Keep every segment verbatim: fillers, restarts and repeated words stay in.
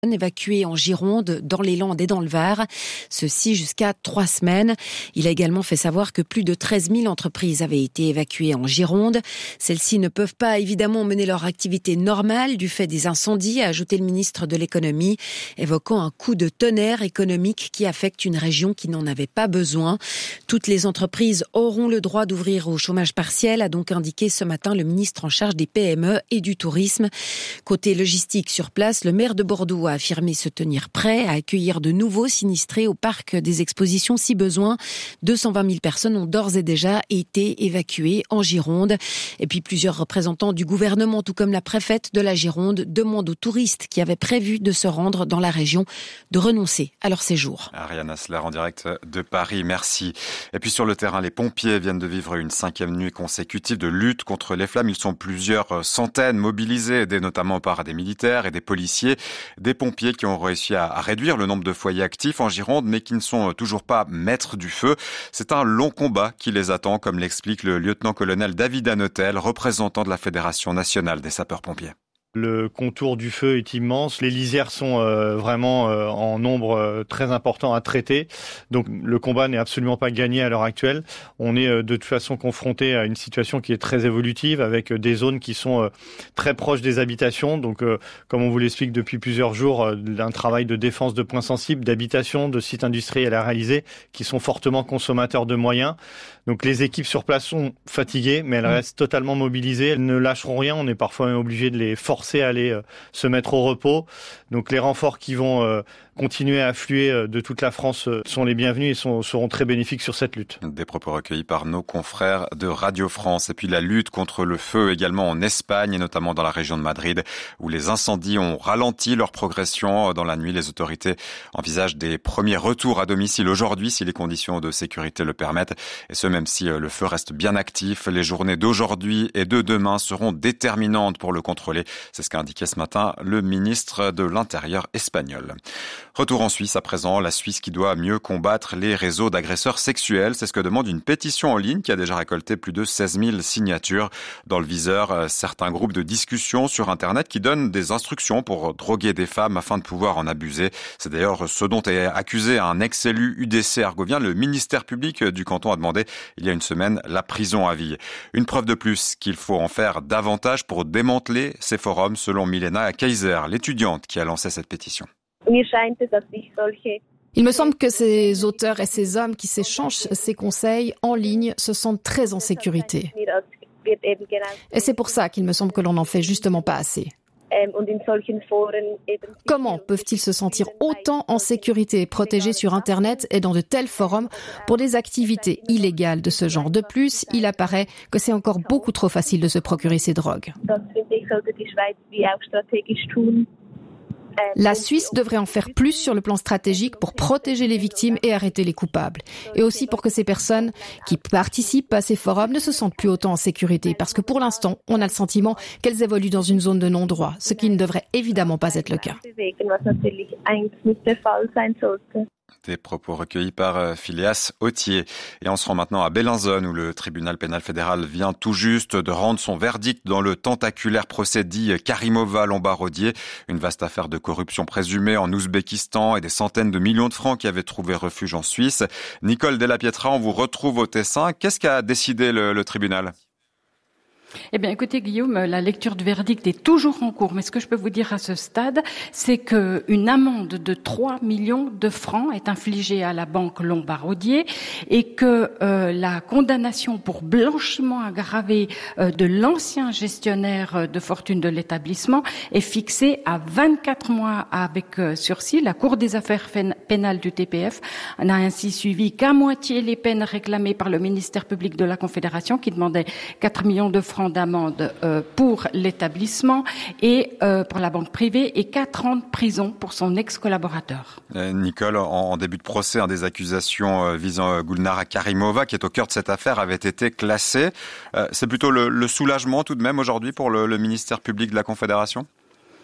évacués en Gironde, dans les Landes et dans le Var. Ceci jusqu'à trois semaines. Il a également fait savoir que plus de treize mille entreprises avaient été évacuées en Gironde. Celles-ci ne peuvent pas évidemment mener leur activité normale du fait des incendies, a ajouté le ministre de l'économie, évoquant un coup de tonnerre économique qui affecte une région qui n'en avait pas besoin. Toutes les entreprises auront le droit d'ouvrir au chômage partiel, a donc indiqué ce matin le ministre en charge des P M E et du tourisme. Côté logistique sur place, le maire de Bordeaux a affirmé se tenir prêt à accueillir de nouveaux sinistrés au parc des expositions si besoin. deux cent vingt mille personnes ont d'ores et déjà été évacuées en Gironde. Et puis plusieurs représentants du gouvernement, tout comme la préfète de la Gironde, demandent aux touristes qui avaient prévu de se rendre dans la région de renoncer à leur séjour. Ariane Asler en direct de Paris, merci. Et puis sur le terrain, les pompiers viennent de vivre une cinquième nuit consécutive de lutte contre les flammes. Ils sont plusieurs centaines mobilisés, aidés notamment par des militaires et des policiers. Des pompiers qui ont réussi à réduire le nombre de foyers actifs en Gironde, mais qui ne sont toujours pas maîtres du feu. C'est un long combat qui les attend, comme l'explique le lieutenant-colonel David Hanotel, représentant de la Fédération nationale des sapeurs-pompiers. Le contour du feu est immense. Les lisières sont euh, vraiment euh, en nombre euh, très important à traiter. Donc le combat n'est absolument pas gagné à l'heure actuelle. On est euh, de toute façon confronté à une situation qui est très évolutive avec euh, des zones qui sont euh, très proches des habitations. Donc euh, comme on vous l'explique depuis plusieurs jours, euh, un travail de défense de points sensibles, d'habitation, de sites industriels à réaliser qui sont fortement consommateurs de moyens. Donc les équipes sur place sont fatiguées, mais elles restent totalement mobilisées. Elles ne lâcheront rien. On est parfois obligé de les forcer à aller euh, se mettre au repos. Donc les renforts qui vont euh, continuer à affluer euh, de toute la France euh, sont les bienvenus et sont, seront très bénéfiques sur cette lutte. Des propos recueillis par nos confrères de Radio France. Et puis la lutte contre le feu également en Espagne et notamment dans la région de Madrid où les incendies ont ralenti leur progression. Dans la nuit, les autorités envisagent des premiers retours à domicile aujourd'hui si les conditions de sécurité le permettent. Et ce, même si le feu reste bien actif. Les journées d'aujourd'hui et de demain seront déterminantes pour le contrôler. C'est ce qu'a indiqué ce matin le ministre de l'Intérieur espagnol. Retour en Suisse à présent. La Suisse qui doit mieux combattre les réseaux d'agresseurs sexuels. C'est ce que demande une pétition en ligne qui a déjà récolté plus de seize mille signatures. Dans le viseur, certains groupes de discussion sur Internet qui donnent des instructions pour droguer des femmes afin de pouvoir en abuser. C'est d'ailleurs ce dont est accusé un ex-élu U D C argovien. Le ministère public du canton a demandé il y a une semaine la prison à vie. Une preuve de plus qu'il faut en faire davantage pour démanteler ces forums, selon Milena Kaiser, l'étudiante qui a lancé cette pétition. Il me semble que ces auteurs et ces hommes qui s'échangent ces conseils en ligne se sentent très en sécurité. Et c'est pour ça qu'il me semble que l'on n'en fait justement pas assez. Comment peuvent-ils se sentir autant en sécurité, protégés sur Internet et dans de tels forums pour des activités illégales de ce genre? De plus, il apparaît que c'est encore beaucoup trop facile de se procurer ces drogues. La Suisse devrait en faire plus sur le plan stratégique pour protéger les victimes et arrêter les coupables. Et aussi pour que ces personnes qui participent à ces forums ne se sentent plus autant en sécurité. Parce que pour l'instant, on a le sentiment qu'elles évoluent dans une zone de non-droit, ce qui ne devrait évidemment pas être le cas. Des propos recueillis par Phileas Autier. Et on se rend maintenant à Bellinzone où le tribunal pénal fédéral vient tout juste de rendre son verdict dans le tentaculaire procès dit Karimova-Lombardier. Une vaste affaire de corruption présumée en Ouzbékistan et des centaines de millions de francs qui avaient trouvé refuge en Suisse. Nicole Della Pietra, on vous retrouve au Tessin. Qu'est-ce qu'a décidé le, le tribunal ? Eh bien, écoutez, Guillaume, la lecture du verdict est toujours en cours. Mais ce que je peux vous dire à ce stade, c'est qu'une amende de trois millions de francs est infligée à la banque Lombardier et que euh, la condamnation pour blanchiment aggravé euh, de l'ancien gestionnaire de fortune de l'établissement est fixée à vingt-quatre mois avec euh, sursis. La Cour des affaires pénales du T P F n'a ainsi suivi qu'à moitié les peines réclamées par le ministère public de la Confédération qui demandait quatre millions de francs d'amende euh, pour l'établissement et euh, pour la banque privée et quatre ans de prison pour son ex-collaborateur. Euh, Nicole, en, en début de procès, un des accusations euh, visant euh, Gulnara Karimova, qui est au cœur de cette affaire, avait été classé. Euh, c'est plutôt le, le soulagement tout de même aujourd'hui pour le, le ministère public de la Confédération ?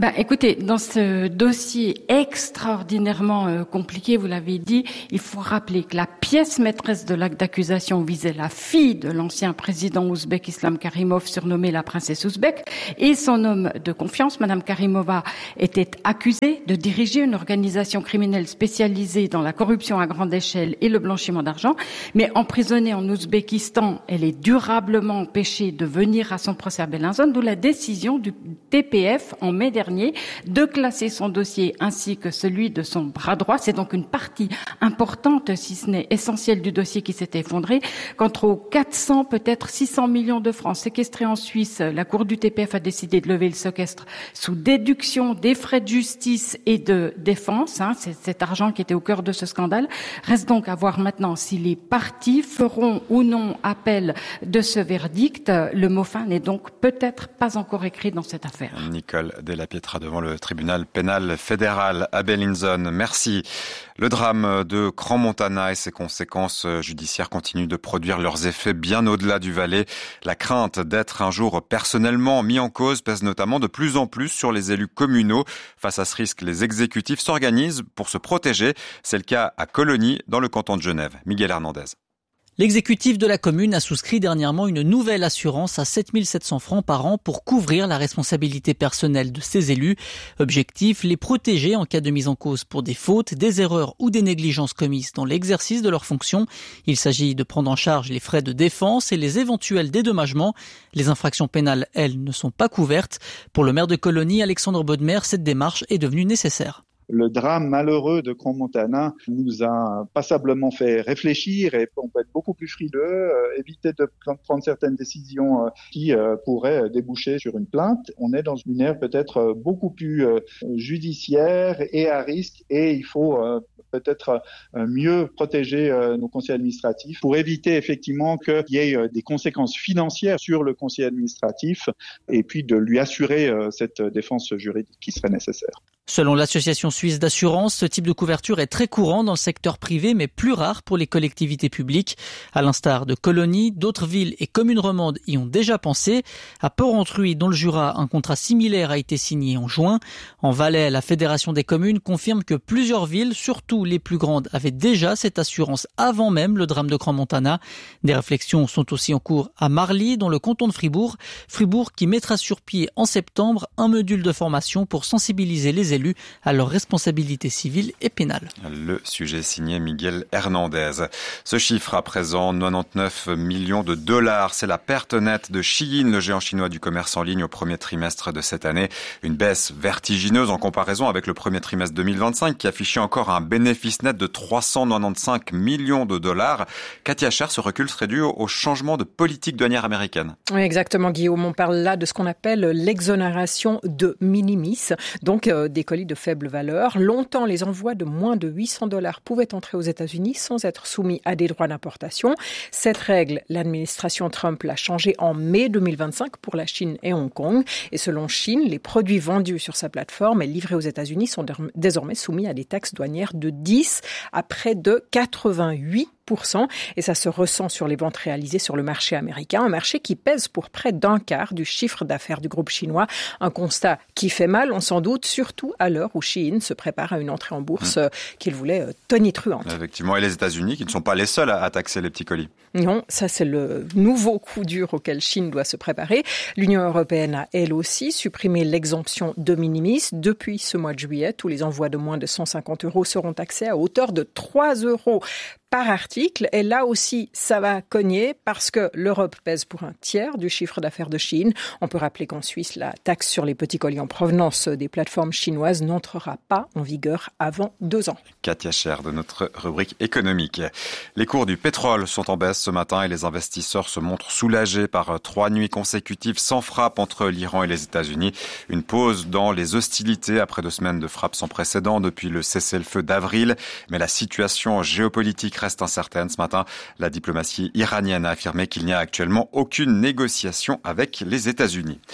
Ben, écoutez, dans ce dossier extraordinairement euh, compliqué, vous l'avez dit, il faut rappeler que la pièce maîtresse de l'acte d'accusation visait la fille de l'ancien président ouzbek Islam Karimov, surnommée la princesse ouzbek, et son homme de confiance, Madame Karimova, était accusée de diriger une organisation criminelle spécialisée dans la corruption à grande échelle et le blanchiment d'argent. Mais emprisonnée en Ouzbékistan, elle est durablement empêchée de venir à son procès à Bellinzone, d'où la décision du T P F en mai dernier de classer son dossier ainsi que celui de son bras droit. C'est donc une partie importante, si ce n'est essentielle, du dossier qui s'est effondré. Quant aux quatre cents, peut-être six cents millions de francs séquestrés en Suisse, la Cour du T P F a décidé de lever le séquestre sous déduction des frais de justice et de défense. Hein, c'est cet argent qui était au cœur de ce scandale. Reste donc à voir maintenant si les parties feront ou non appel de ce verdict. Le mot fin n'est donc peut-être pas encore écrit dans cette affaire. Nicole Delapietra devant le tribunal pénal fédéral à Bellinzone. Merci. Le drame de Crans-Montana et ses conséquences judiciaires continuent de produire leurs effets bien au-delà du Valais. La crainte d'être un jour personnellement mis en cause pèse notamment de plus en plus sur les élus communaux. Face à ce risque, les exécutifs s'organisent pour se protéger. C'est le cas à Colonie, dans le canton de Genève. Miguel Hernandez. L'exécutif de la commune a souscrit dernièrement une nouvelle assurance à sept mille sept cents francs par an pour couvrir la responsabilité personnelle de ses élus. Objectif, les protéger en cas de mise en cause pour des fautes, des erreurs ou des négligences commises dans l'exercice de leurs fonctions. Il s'agit de prendre en charge les frais de défense et les éventuels dédommagements. Les infractions pénales, elles, ne sont pas couvertes. Pour le maire de Colonie, Alexandre Baudemer, cette démarche est devenue nécessaire. Le drame malheureux de Crans-Montana nous a passablement fait réfléchir et on peut être beaucoup plus frileux, euh, éviter de prendre certaines décisions euh, qui euh, pourraient déboucher sur une plainte. On est dans une ère peut-être beaucoup plus euh, judiciaire et à risque et il faut euh, peut-être euh, mieux protéger euh, nos conseils administratifs pour éviter effectivement qu'il y ait euh, des conséquences financières sur le conseil administratif et puis de lui assurer euh, cette défense juridique qui serait nécessaire. Selon l'association suisse d'assurance, ce type de couverture est très courant dans le secteur privé, mais plus rare pour les collectivités publiques. À l'instar de Colonie, d'autres villes et communes romandes y ont déjà pensé. À Porrentruy, dans le Jura, un contrat similaire a été signé en juin. En Valais, la Fédération des communes confirme que plusieurs villes, surtout les plus grandes, avaient déjà cette assurance avant même le drame de Crans-Montana. Des réflexions sont aussi en cours à Marly, dans le canton de Fribourg. Fribourg qui mettra sur pied en septembre un module de formation pour sensibiliser les élus à leurs responsabilités civiles et pénales. Le sujet signé Miguel Hernandez. Ce chiffre à présent, quatre-vingt-dix-neuf millions de dollars. C'est la perte nette de Shein, le géant chinois du commerce en ligne au premier trimestre de cette année. Une baisse vertigineuse en comparaison avec le premier trimestre deux mille vingt-cinq qui affichait encore un bénéfice net de trois cent quatre-vingt-quinze millions de dollars. Katia Cher, ce recul serait dû au changement de politique douanière américaine. Oui, exactement, Guillaume. On parle là de ce qu'on appelle l'exonération de minimis, donc euh, des colis de faible valeur. Longtemps, les envois de moins de huit cents dollars pouvaient entrer aux États-Unis sans être soumis à des droits d'importation. Cette règle, l'administration Trump l'a changée en mai deux mille vingt-cinq pour la Chine et Hong Kong. Et selon Shein, les produits vendus sur sa plateforme et livrés aux États-Unis sont désormais soumis à des taxes douanières de dix à près de quatre-vingt-huit pour cent. Et ça se ressent sur les ventes réalisées sur le marché américain, un marché qui pèse pour près d'un quart du chiffre d'affaires du groupe chinois. Un constat qui fait mal, on s'en doute, surtout à l'heure où Shein se prépare à une entrée en bourse mmh. qu'il voulait euh, tonitruante. Effectivement, et les États-Unis qui ne sont pas les seuls à, à taxer les petits colis. Non, ça c'est le nouveau coup dur auquel Shein doit se préparer. L'Union européenne a elle aussi supprimé l'exemption de minimis depuis ce mois de juillet. Tous les envois de moins de cent cinquante euros seront taxés à hauteur de trois euros par article. Et là aussi, ça va cogner parce que l'Europe pèse pour un tiers du chiffre d'affaires de Shein. On peut rappeler qu'en Suisse, la taxe sur les petits colis en provenance des plateformes chinoises n'entrera pas en vigueur avant deux ans. Katia Cher de notre rubrique économique. Les cours du pétrole sont en baisse ce matin et les investisseurs se montrent soulagés par trois nuits consécutives sans frappe entre l'Iran et les États-Unis. Une pause dans les hostilités après deux semaines de frappe sans précédent depuis le cessez-le-feu d'avril. Mais la situation géopolitique reste incertaine. Ce matin, la diplomatie iranienne a affirmé qu'il n'y a actuellement aucune négociation avec les États-Unis.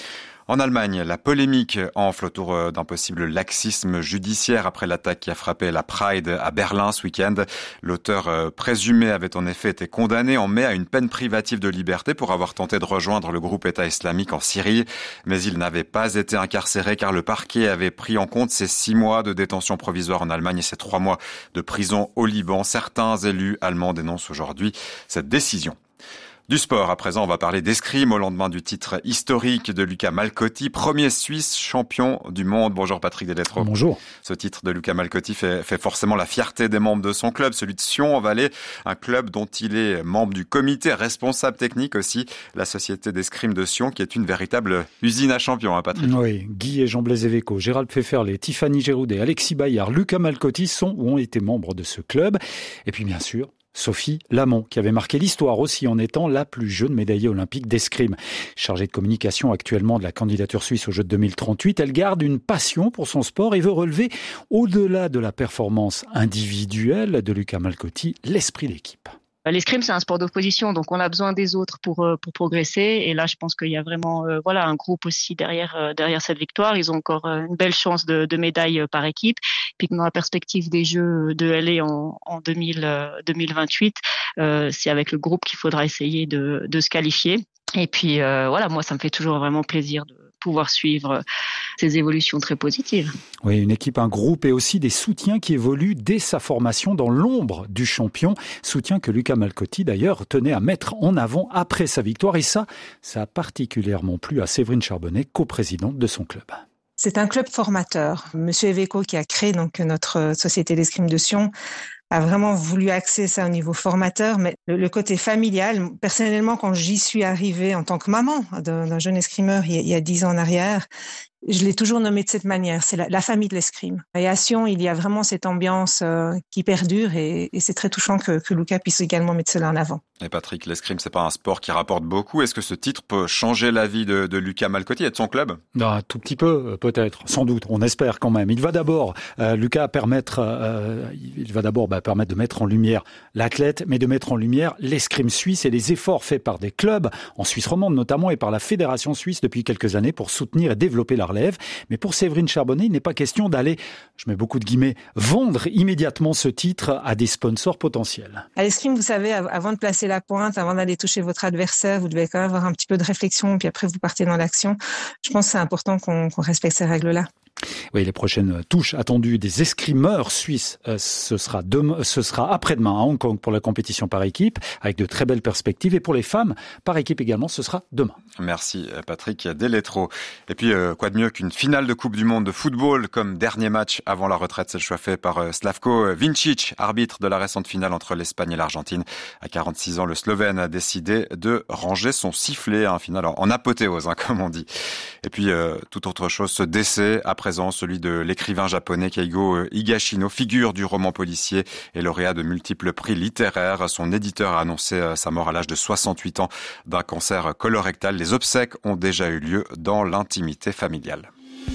En Allemagne, la polémique enfle autour d'un possible laxisme judiciaire après l'attaque qui a frappé la Pride à Berlin ce week-end. L'auteur présumé avait en effet été condamné en mai à une peine privative de liberté pour avoir tenté de rejoindre le groupe État islamique en Syrie. Mais il n'avait pas été incarcéré car le parquet avait pris en compte ses six mois de détention provisoire en Allemagne et ses trois mois de prison au Liban. Certains élus allemands dénoncent aujourd'hui cette décision. Du sport, à présent, on va parler d'escrime au lendemain du titre historique de Luca Malcotti, premier Suisse champion du monde. Bonjour Patrick Deletro. Bonjour. Ce titre de Luca Malcotti fait, fait forcément la fierté des membres de son club, celui de Sion-en-Valais, un club dont il est membre du comité, responsable technique aussi, la société d'escrime de Sion, qui est une véritable usine à champions, hein, Patrick. Oui, Guy et Jean-Blaise Eveco, Gérald Pfefferlet, Tiffany Géroudet, Alexis Bayard, Luca Malcotti sont ou ont été membres de ce club. Et puis bien sûr, Sophie Lamont, qui avait marqué l'histoire aussi en étant la plus jeune médaillée olympique d'escrime. Chargée de communication actuellement de la candidature suisse aux Jeux de deux mille trente-huit, elle garde une passion pour son sport et veut relever, au-delà de la performance individuelle de Luca Malcotti, l'esprit d'équipe. L'escrime, c'est un sport d'opposition, donc on a besoin des autres pour pour progresser. Et là, je pense qu'il y a vraiment euh, voilà un groupe aussi derrière euh, derrière cette victoire. Ils ont encore euh, une belle chance de, de médaille par équipe. Puis dans la perspective des Jeux de L A en, en deux mille vingt-huit, euh, c'est avec le groupe qu'il faudra essayer de, de se qualifier. Et puis euh, voilà, moi, ça me fait toujours vraiment plaisir de pouvoir suivre ces évolutions très positives. Oui, une équipe, un groupe et aussi des soutiens qui évoluent dès sa formation dans l'ombre du champion. Soutien que Luca Malcotti, d'ailleurs, tenait à mettre en avant après sa victoire. Et ça, ça a particulièrement plu à Séverine Charbonnet, coprésidente de son club. C'est un club formateur. Monsieur Eveco, qui a créé donc notre société d'escrime de Sion, a vraiment voulu axer ça au niveau formateur, mais le, le côté familial, personnellement, quand j'y suis arrivée en tant que maman d'un, d'un jeune escrimeur il y a dix ans en arrière, je l'ai toujours nommé de cette manière, c'est la, la famille de l'escrime. Et à Sion, il y a vraiment cette ambiance euh, qui perdure et, et c'est très touchant que, que Luca puisse également mettre cela en avant. Et Patrick, l'escrime, c'est pas un sport qui rapporte beaucoup. Est-ce que ce titre peut changer la vie de, de Luca Malcotti et de son club ? Non, un tout petit peu, peut-être, sans doute. On espère quand même. Il va d'abord, euh, Luca, permettre, euh, il va d'abord bah, permettre de mettre en lumière l'athlète, mais de mettre en lumière l'escrime suisse et les efforts faits par des clubs, en Suisse romande notamment, et par la Fédération suisse depuis quelques années pour soutenir et développer la relève. Mais pour Séverine Charbonnet, il n'est pas question d'aller, je mets beaucoup de guillemets, vendre immédiatement ce titre à des sponsors potentiels. À l'escrime, vous savez, avant de placer la pointe, avant d'aller toucher votre adversaire, vous devez quand même avoir un petit peu de réflexion, puis après vous partez dans l'action. Je pense que c'est important qu'on, qu'on respecte ces règles-là. Oui, les prochaines touches attendues des escrimeurs suisses, euh, ce sera demain, ce sera après-demain à Hong Kong pour la compétition par équipe, avec de très belles perspectives. Et pour les femmes, par équipe également, ce sera demain. Merci Patrick Deletro. Et puis, euh, quoi de mieux qu'une finale de Coupe du Monde de football comme dernier match avant la retraite. C'est le choix fait par euh, Slavko Vincic, arbitre de la récente finale entre l'Espagne et l'Argentine. À quarante-six ans, le Slovène a décidé de ranger son sifflet à un final en, en apothéose, hein, comme on dit. Et puis, euh, toute autre chose, ce décès après présent, celui de l'écrivain japonais Keigo Higashino, figure du roman policier et lauréat de multiples prix littéraires. Son éditeur a annoncé sa mort à l'âge de soixante-huit ans d'un cancer colorectal. Les obsèques ont déjà eu lieu dans l'intimité familiale.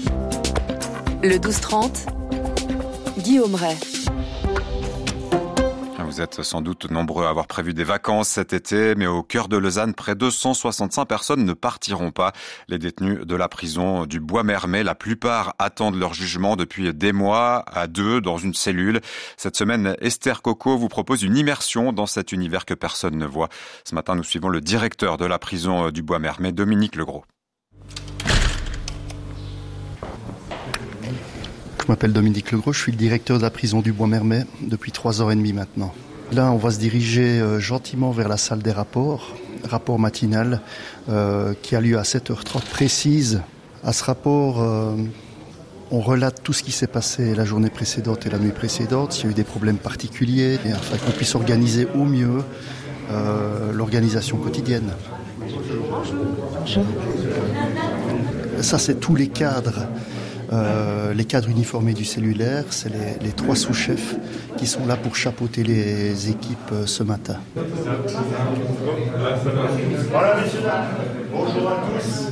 Le douze trente, Guillaume Ray. Vous êtes sans doute nombreux à avoir prévu des vacances cet été, mais au cœur de Lausanne, près de cent soixante-cinq personnes ne partiront pas. Les détenus de la prison du Bois-Mermet, la plupart attendent leur jugement depuis des mois, à deux, dans une cellule. Cette semaine, Esther Coco vous propose une immersion dans cet univers que personne ne voit. Ce matin, nous suivons le directeur de la prison du Bois-Mermet, Dominique Legros. Je m'appelle Dominique Legros, je suis le directeur de la prison du Bois-Mermet depuis trois heures et demie maintenant. Là, on va se diriger euh, gentiment vers la salle des rapports, rapport matinal euh, qui a lieu à sept heures trente précise. À ce rapport, euh, on relate tout ce qui s'est passé la journée précédente et la nuit précédente, s'il y a eu des problèmes particuliers, et afin qu'on puisse organiser au mieux euh, l'organisation quotidienne. Ça, c'est tous les cadres. Euh, les cadres uniformés du cellulaire, c'est les, les trois sous-chefs qui sont là pour chapeauter les équipes euh, ce matin. Voilà, messieurs, dames, bonjour à tous.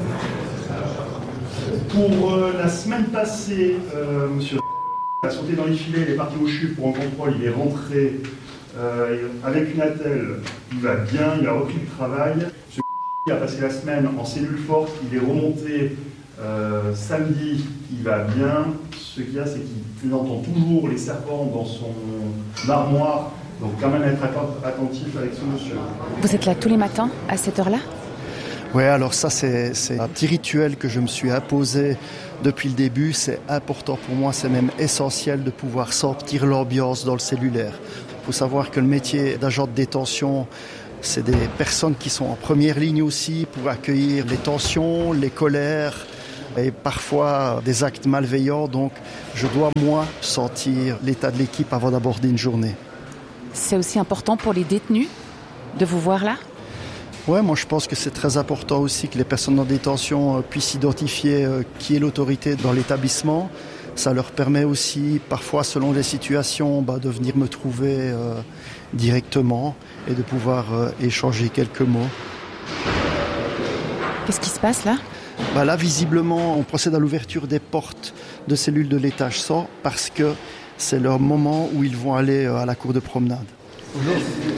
Pour euh, la semaine passée, euh, monsieur a sauté dans les filets, il est parti au CHUV pour un contrôle, il est rentré euh, avec une attelle, il va bien, il a repris le travail. Monsieur Il a passé la semaine en cellule forte, il est remonté euh, samedi, il va bien. Ce qu'il y a, c'est qu'il entend toujours les serpents dans son armoire, donc quand même être attentif avec ce monsieur. Vous êtes là tous les matins à cette heure-là ? Oui, alors ça c'est, c'est un petit rituel que je me suis imposé depuis le début. C'est important pour moi, c'est même essentiel de pouvoir sentir l'ambiance dans le cellulaire. Il faut savoir que le métier d'agent de détention, c'est des personnes qui sont en première ligne aussi pour accueillir les tensions, les colères et parfois des actes malveillants. Donc je dois, moi, sentir l'état de l'équipe avant d'aborder une journée. C'est aussi important pour les détenus de vous voir là ? Oui, moi je pense que c'est très important aussi que les personnes en détention puissent identifier qui est l'autorité dans l'établissement. Ça leur permet aussi, parfois selon les situations, bah, de venir me trouver euh, directement et de pouvoir euh, échanger quelques mots. Qu'est-ce qui se passe là ? bah Là, visiblement, on procède à l'ouverture des portes de cellules de l'étage cent parce que c'est leur moment où ils vont aller euh, à la cour de promenade. Bonjour.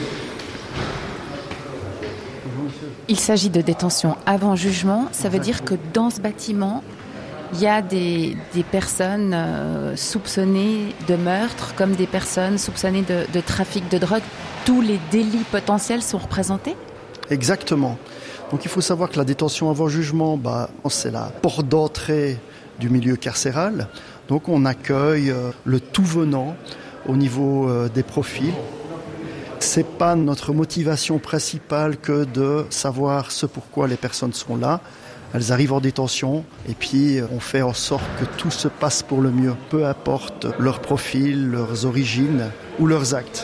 Il s'agit de détention avant jugement. Ça veut dire que dans ce bâtiment, il y a des, des personnes euh, soupçonnées de meurtre, comme des personnes soupçonnées de, de trafic de drogue. Tous les délits potentiels sont représentés ? Exactement. Donc il faut savoir que la détention avant jugement, bah, c'est la porte d'entrée du milieu carcéral. Donc on accueille euh, le tout venant au niveau euh, des profils. C'est pas notre motivation principale que de savoir ce pourquoi les personnes sont là. Elles arrivent en détention et puis on fait en sorte que tout se passe pour le mieux, peu importe leur profil, leurs origines ou leurs actes.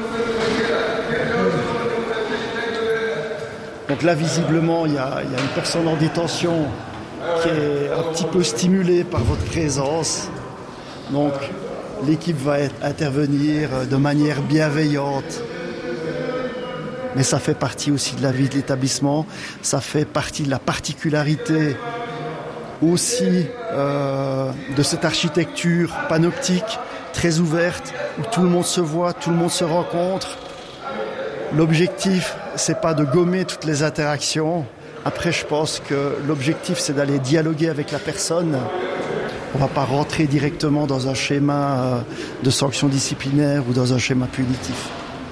Donc là, visiblement, il y a, il y a une personne en détention qui est un petit peu stimulée par votre présence. Donc l'équipe va intervenir de manière bienveillante. Mais ça fait partie aussi de la vie de l'établissement, ça fait partie de la particularité aussi euh, de cette architecture panoptique, très ouverte, où tout le monde se voit, tout le monde se rencontre. L'objectif, c'est pas de gommer toutes les interactions. Après, je pense que l'objectif, c'est d'aller dialoguer avec la personne. On ne va pas rentrer directement dans un schéma de sanctions disciplinaires ou dans un schéma punitif.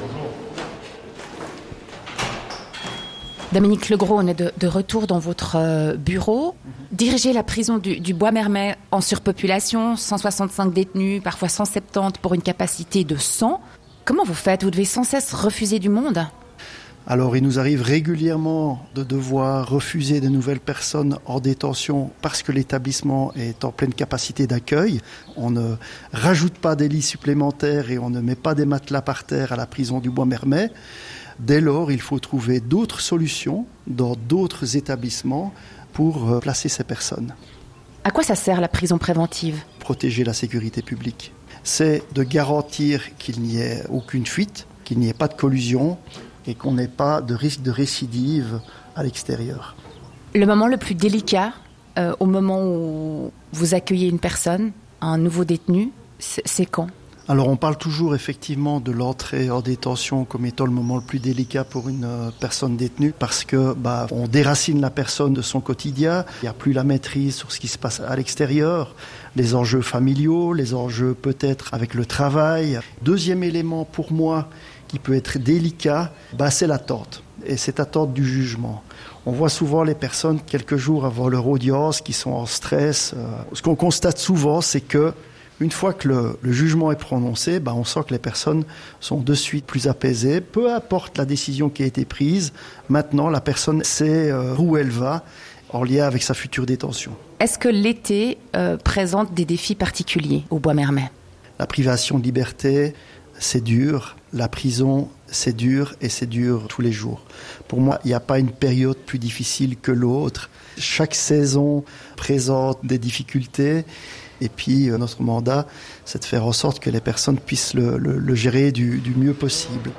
Dominique Legros, on est de, de retour dans votre bureau. Diriger la prison du, du Bois-Mermet en surpopulation, cent soixante-cinq détenus, parfois cent soixante-dix pour une capacité de cent. Comment vous faites ? Vous devez sans cesse refuser du monde ? Alors, il nous arrive régulièrement de devoir refuser de nouvelles personnes en détention parce que l'établissement est en pleine capacité d'accueil. On ne rajoute pas des lits supplémentaires et on ne met pas des matelas par terre à la prison du Bois-Mermet. Dès lors, il faut trouver d'autres solutions dans d'autres établissements pour placer ces personnes. À quoi ça sert la prison préventive ? Protéger la sécurité publique. C'est de garantir qu'il n'y ait aucune fuite, qu'il n'y ait pas de collusion et qu'on n'ait pas de risque de récidive à l'extérieur. Le moment le plus délicat, euh, au moment où vous accueillez une personne, un nouveau détenu, c'est, c'est quand ? Alors on parle toujours effectivement de l'entrée en détention comme étant le moment le plus délicat pour une euh, personne détenue parce que bah, on déracine la personne de son quotidien, il n'y a plus la maîtrise sur ce qui se passe à l'extérieur, les enjeux familiaux, les enjeux peut-être avec le travail. Deuxième élément pour moi qui peut être délicat, bah, c'est l'attente et cette attente du jugement. On voit souvent les personnes quelques jours avant leur audience qui sont en stress. Euh, ce qu'on constate souvent, c'est que une fois que le, le jugement est prononcé, ben on sent que les personnes sont de suite plus apaisées. Peu importe la décision qui a été prise, maintenant la personne sait euh, où elle va en lien avec sa future détention. Est-ce que l'été euh, présente des défis particuliers au Bois-Mermet ? La privation de liberté, c'est dur. La prison, c'est dur et c'est dur tous les jours. Pour moi, il n'y a pas une période plus difficile que l'autre. Chaque saison présente des difficultés. Et puis, notre mandat, c'est de faire en sorte que les personnes puissent le, le, le gérer du, du mieux possible.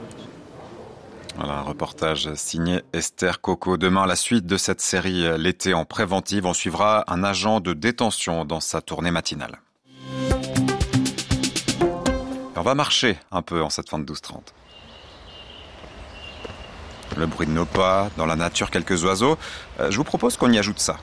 Voilà, un reportage signé Esther Coco. Demain, la suite de cette série L'été en préventive, on suivra un agent de détention dans sa tournée matinale. On va marcher un peu en cette fin de douze trente. Le bruit de nos pas, dans la nature quelques oiseaux. Euh, je vous propose qu'on y ajoute ça.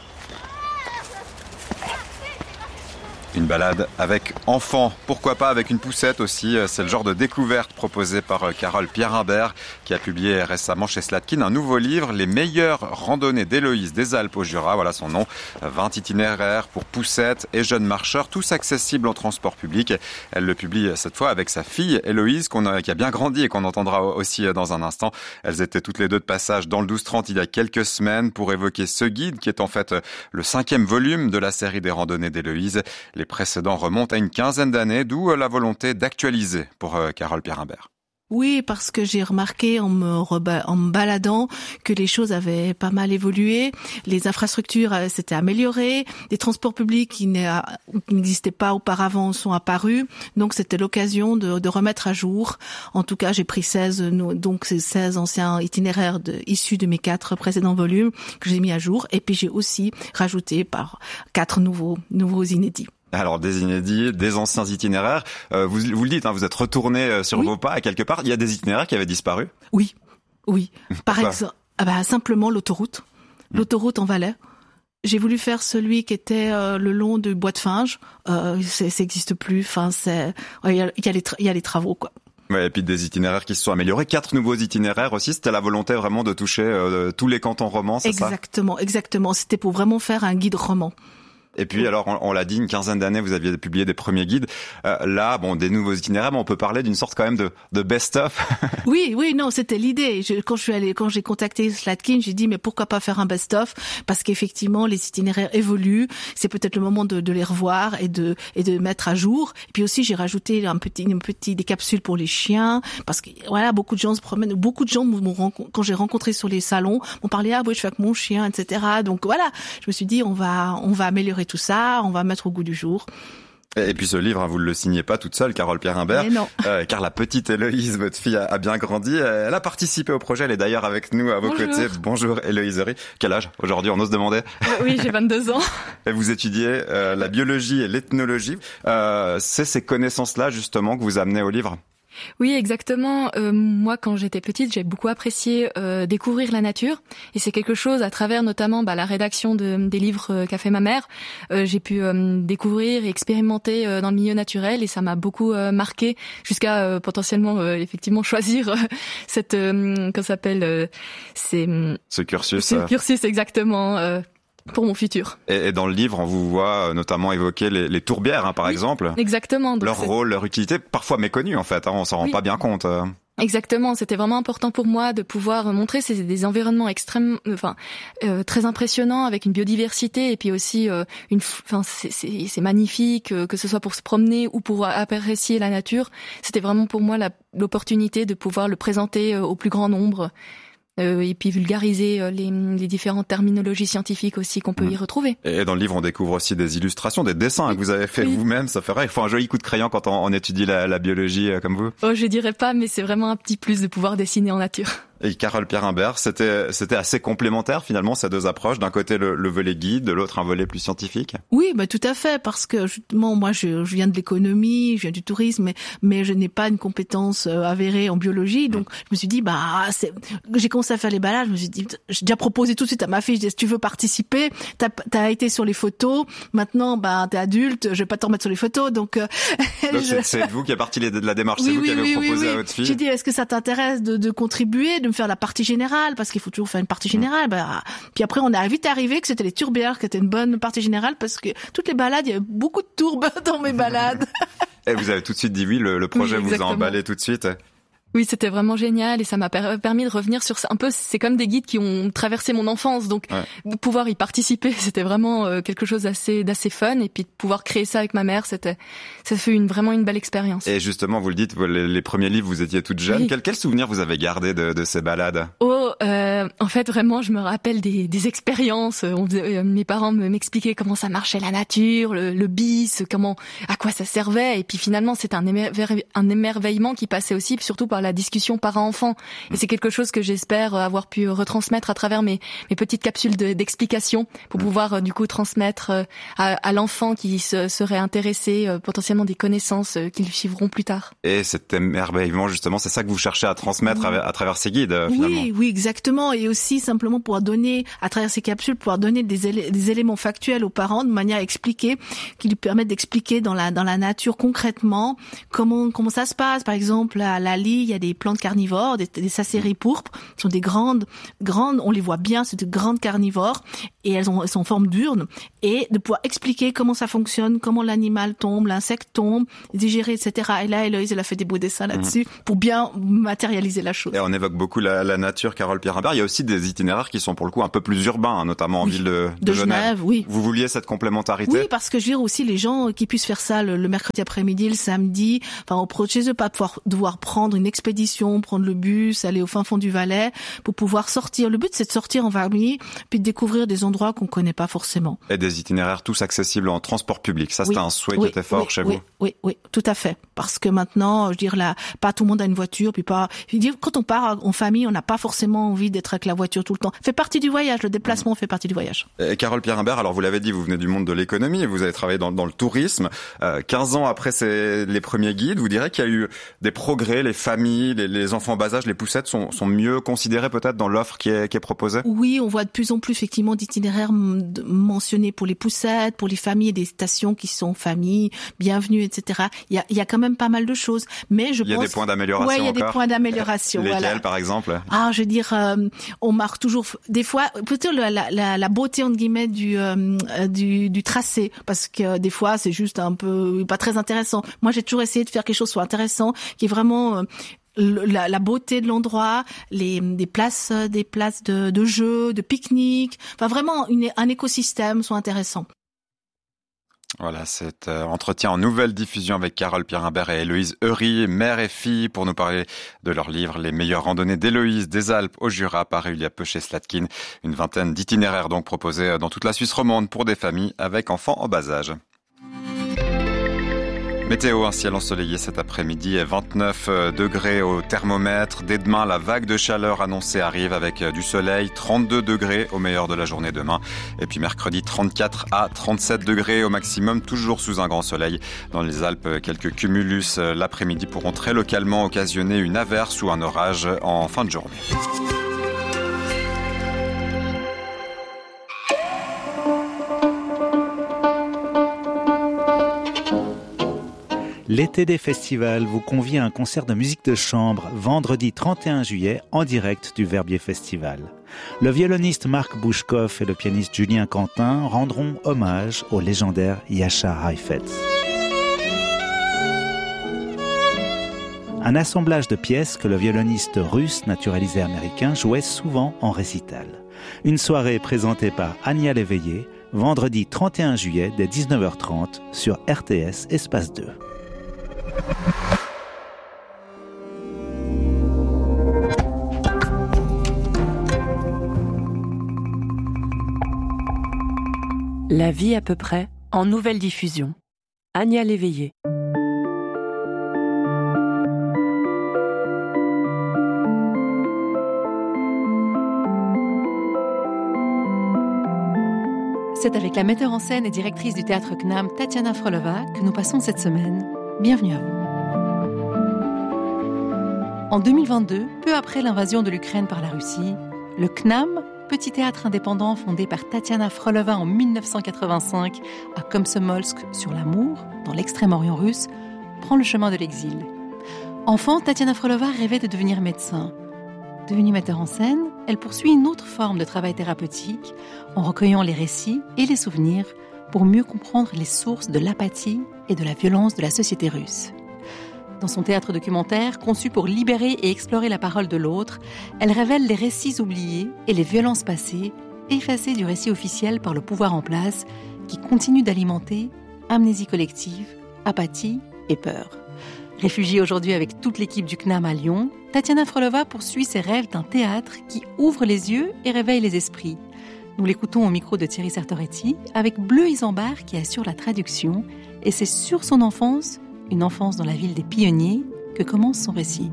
Une balade avec enfants, pourquoi pas avec une poussette aussi. C'est le genre de découverte proposée par Carole Pierre-Imbert qui a publié récemment chez Slatkin un nouveau livre, Les meilleures randonnées d'Héloïse des Alpes au Jura. Voilà son nom. vingt itinéraires pour poussettes et jeunes marcheurs, tous accessibles en transport public. Elle le publie cette fois avec sa fille Héloïse qu'on a, qui a bien grandi et qu'on entendra aussi dans un instant. Elles étaient toutes les deux de passage dans le douze trente il y a quelques semaines pour évoquer ce guide qui est en fait le cinquième volume de la série des randonnées d'Héloïse. Les précédents remontent à une quinzaine d'années, d'où la volonté d'actualiser pour Carole Pierre-Imbert. Oui, parce que j'ai remarqué en me, reba- en me baladant que les choses avaient pas mal évolué, les infrastructures euh, s'étaient améliorées, les transports publics qui n'existaient pas auparavant sont apparus, donc c'était l'occasion de, de remettre à jour. En tout cas, j'ai pris seize, donc ces seize anciens itinéraires de, issus de mes quatre précédents volumes que j'ai mis à jour, et puis j'ai aussi rajouté par quatre nouveaux, nouveaux inédits. Alors des inédits, des anciens itinéraires, euh, vous, vous le dites, hein, vous êtes retourné sur oui. vos pas à quelque part. Il y a des itinéraires qui avaient disparu ? Oui, oui. Par exemple, ah bah, simplement l'autoroute, mmh. l'autoroute en Valais. J'ai voulu faire celui qui était euh, le long du Bois de Finge. Euh, ça n'existe plus. Enfin, c'est il y a, y a les tra- y a les travaux quoi. Ouais, et puis des itinéraires qui se sont améliorés. Quatre nouveaux itinéraires aussi. C'était la volonté vraiment de toucher euh, tous les cantons romans, c'est exactement, ça ? Exactement, exactement. C'était pour vraiment faire un guide roman. Et puis alors, on, on l'a dit, une quinzaine d'années, vous aviez publié des premiers guides. Euh, là, bon, des nouveaux itinéraires, mais on peut parler d'une sorte quand même de, de best-of. Oui, oui, non, c'était l'idée. Je, quand je suis allée, quand j'ai contacté Slatkin, j'ai dit mais pourquoi pas faire un best-of ? Parce qu'effectivement, les itinéraires évoluent. C'est peut-être le moment de, de les revoir et de et de mettre à jour. Et puis aussi, j'ai rajouté un petit, un petit des capsules pour les chiens, parce que voilà, beaucoup de gens se promènent. Beaucoup de gens m'ont rencontré, quand j'ai rencontré sur les salons, m'ont parlé ah oui, je fais avec mon chien, et cetera. Donc voilà, je me suis dit on va on va améliorer tout ça, on va mettre au goût du jour. Et puis ce livre, hein, vous ne le signez pas toute seule, Carole Pierre-Imbert, euh, car la petite Héloïse, votre fille, a, a bien grandi. Elle a participé au projet, elle est d'ailleurs avec nous à vos Bonjour. côtés. Bonjour Héloïse Ry. Quel âge aujourd'hui, on ose demander ? euh, Oui, j'ai vingt-deux ans. Et vous étudiez euh, la biologie et l'ethnologie. Euh, c'est ces connaissances-là justement que vous amenez au livre ? Oui, exactement. Euh, moi, quand j'étais petite, j'ai beaucoup apprécié euh, découvrir la nature, et c'est quelque chose à travers notamment bah, la rédaction de, des livres euh, qu'a fait ma mère. Euh, j'ai pu euh, découvrir et expérimenter euh, dans le milieu naturel, et ça m'a beaucoup euh, marqué jusqu'à euh, potentiellement euh, effectivement choisir euh, cette euh, qu'on s'appelle euh, c'est ce cursus. Ce cursus exactement. Euh, pour mon futur. Et, et dans le livre, on vous voit notamment évoquer les, les tourbières, hein, par oui, exemple. Exactement. Donc leur c'est... rôle, leur utilité, parfois méconnue en fait. Hein, on s'en rend oui. pas bien compte. Exactement, c'était vraiment important pour moi de pouvoir montrer c'est des environnements extrêmement, enfin euh, très impressionnants avec une biodiversité, et puis aussi euh, une, enfin c'est, c'est, c'est magnifique euh, que ce soit pour se promener ou pour apprécier la nature. C'était vraiment pour moi la, l'opportunité de pouvoir le présenter euh, au plus grand nombre. Euh, et puis vulgariser euh, les, les différentes terminologies scientifiques aussi qu'on peut mmh. y retrouver. Et dans le livre, on découvre aussi des illustrations, des dessins oui. que vous avez fait oui. vous-même. Ça ferait, il faut un joli coup de crayon quand on, on étudie la, la biologie euh, comme vous. Oh, je dirais pas, mais c'est vraiment un petit plus de pouvoir dessiner en nature. Et Carole Pierre-Imbert, c'était c'était assez complémentaire finalement ces deux approches. D'un côté le, le volet guide, de l'autre un volet plus scientifique. Oui, bah tout à fait, parce que justement moi je, je viens de l'économie, je viens du tourisme, mais, mais je n'ai pas une compétence avérée en biologie, donc mmh. je me suis dit bah c'est... j'ai commencé à faire les balades, je me suis dit j'ai déjà proposé tout de suite à ma fille, je dis, si tu veux participer, t'as t'as été sur les photos, maintenant bah t'es adulte, je vais pas te remettre sur les photos, donc. Euh, donc je... c'est, c'est vous qui avez parti de la démarche, oui, c'est vous oui, qui avez oui, proposé oui, oui. à votre fille. J'ai dit est-ce que ça t'intéresse de, de contribuer, de me faire la partie générale, parce qu'il faut toujours faire une partie générale. Bah, puis après, on a vite arrivé que c'était les tourbières qui étaient une bonne partie générale, parce que toutes les balades, il y avait beaucoup de tourbes dans mes balades. Et vous avez tout de suite dit oui, le, le projet oui, vous a emballé tout de suite. Oui, c'était vraiment génial, et ça m'a per- permis de revenir sur ça. Un peu, c'est comme des guides qui ont traversé mon enfance, donc ouais. de pouvoir y participer, c'était vraiment euh, quelque chose d'assez, d'assez fun, et puis de pouvoir créer ça avec ma mère, c'était, ça fait une, vraiment une belle expérience. Et justement, vous le dites, les, les premiers livres, vous étiez toute jeune. Oui. Quel, quel souvenir vous avez gardé de, de ces balades ? Oh, euh, euh, en fait, vraiment, je me rappelle des, des expériences. On faisait, euh, mes parents m'expliquaient comment ça marchait la nature, le, le bis, comment, à quoi ça servait. Et puis finalement, c'est un, émerveille, un émerveillement qui passait aussi, surtout par la discussion parent-enfant. Et c'est quelque chose que j'espère avoir pu retransmettre à travers mes, mes petites capsules de, d'explication pour pouvoir euh, du coup transmettre euh, à, à l'enfant qui se, serait intéressé euh, potentiellement des connaissances euh, qu'ils suivront plus tard. Et cet émerveillement, justement, c'est ça que vous cherchez à transmettre oui. à, à travers ces guides, euh, finalement. Oui, oui, exactement. Et aussi simplement pouvoir donner, à travers ces capsules, pouvoir donner des, élé- des éléments factuels aux parents de manière à expliquer, qui lui permettent d'expliquer dans la dans la nature concrètement comment comment ça se passe. Par exemple, à Lali, il y a des plantes carnivores, des, des sacéries pourpres, qui sont des grandes grandes, on les voit bien, c'est de grandes carnivores et elles ont elles sont en forme d'urne, et de pouvoir expliquer comment ça fonctionne, comment l'animal tombe, l'insecte tombe, digérer, et cetera. Et là, Héloïse, elle a fait des beaux dessins là-dessus mmh. pour bien matérialiser la chose. Et on évoque beaucoup la, la nature, Carole Pierre-Imbert. Il y a aussi des itinéraires qui sont pour le coup un peu plus urbains, notamment en oui. ville de, de, de Genève. Genève. Oui. Vous vouliez cette complémentarité? Oui, parce que je veux dire aussi les gens qui puissent faire ça le, le mercredi après-midi, le samedi, enfin au proche de chez eux, pas pouvoir devoir prendre une expédition, prendre le bus, aller au fin fond du Valais pour pouvoir sortir. Le but, c'est de sortir en famille, puis de découvrir des endroits qu'on connaît pas forcément. Et des itinéraires tous accessibles en transport public. Ça, oui. c'était un souhait oui. qui était fort oui. chez oui. vous. Oui, oui, tout à fait. Parce que maintenant, je veux dire, là, pas tout le monde a une voiture, puis pas. Je veux dire, quand on part en famille, on n'a pas forcément envie d'être avec la voiture tout le temps. Fait partie du voyage. Le déplacement mmh. fait partie du voyage. Et Carole Pierre-Imbert, alors vous l'avez dit, vous venez du monde de l'économie, vous avez travaillé dans, dans le tourisme. Euh, quinze ans après ces, les premiers guides, vous direz qu'il y a eu des progrès. Les familles, les, les enfants en bas âge, les poussettes sont, sont mieux considérés peut-être dans l'offre qui est, qui est proposée. Oui, on voit de plus en plus effectivement d'itinéraires mentionnés pour les poussettes, pour les familles, des stations qui sont familles, bienvenue, et cetera. Il y a, il y a quand même pas mal de choses, mais je pense. Il y a des points d'amélioration. Ouais, il y a encore. des points d'amélioration. Lesquels, voilà. par exemple? Ah, je veux dire, euh, on marque toujours des fois peut-être la, la, la beauté entre guillemets du, euh, du du tracé, parce que des fois c'est juste un peu pas très intéressant. Moi, j'ai toujours essayé de faire quelque chose de soit intéressant, qui est vraiment euh, La, la beauté de l'endroit, les des places, des places de, de jeux, de pique-nique, enfin vraiment une, un écosystème sont intéressants. Voilà, cet euh, entretien en nouvelle diffusion avec Carole Pierre-Imbert et Héloïse Eury, mère et fille, pour nous parler de leur livre « Les meilleures randonnées d'Héloïse, des Alpes au Jura », paru il y a peu chez Slatkin. Une vingtaine d'itinéraires donc proposés dans toute la Suisse romande pour des familles avec enfants en bas âge. Météo, un ciel ensoleillé cet après-midi, vingt-neuf degrés au thermomètre. Dès demain, la vague de chaleur annoncée arrive avec du soleil, trente-deux degrés au meilleur de la journée demain. Et puis mercredi, trente-quatre à trente-sept degrés au maximum, toujours sous un grand soleil. Dans les Alpes, quelques cumulus l'après-midi pourront très localement occasionner une averse ou un orage en fin de journée. L'été des festivals vous convie à un concert de musique de chambre vendredi trente et un juillet en direct du Verbier Festival. Le violoniste Marc Bouchkov et le pianiste Julien Quentin rendront hommage au légendaire Jascha Heifetz. Un assemblage de pièces que le violoniste russe naturalisé américain jouait souvent en récital. Une soirée présentée par Ania Léveillé, vendredi trente et un juillet dès dix-neuf heures trente sur R T S Espace deux. La vie à peu près, en nouvelle diffusion. Ania Léveillé. C'est avec la metteur en scène et directrice du théâtre C N A M, Tatiana Frolova, que nous passons cette semaine. Bienvenue à vous. En deux mille vingt-deux, peu après l'invasion de l'Ukraine par la Russie, le C N A M, petit théâtre indépendant fondé par Tatiana Frolova en dix-neuf cent quatre-vingt-cinq à Komsomolsk sur l'Amour, dans l'extrême-orient russe, prend le chemin de l'exil. Enfant, Tatiana Frolova rêvait de devenir médecin. Devenue metteur en scène, elle poursuit une autre forme de travail thérapeutique en recueillant les récits et les souvenirs pour mieux comprendre les sources de l'apathie et de la violence de la société russe. Dans son théâtre documentaire, conçu pour libérer et explorer la parole de l'autre, elle révèle les récits oubliés et les violences passées, effacées du récit officiel par le pouvoir en place, qui continue d'alimenter amnésie collective, apathie et peur. Réfugiée aujourd'hui avec toute l'équipe du C N A M à Lyon, Tatiana Frolova poursuit ses rêves d'un théâtre qui ouvre les yeux et réveille les esprits. Nous l'écoutons au micro de Thierry Sertoretti avec Bleu Isambard qui assure la traduction, et c'est sur son enfance, une enfance dans la ville des pionniers, que commence son récit.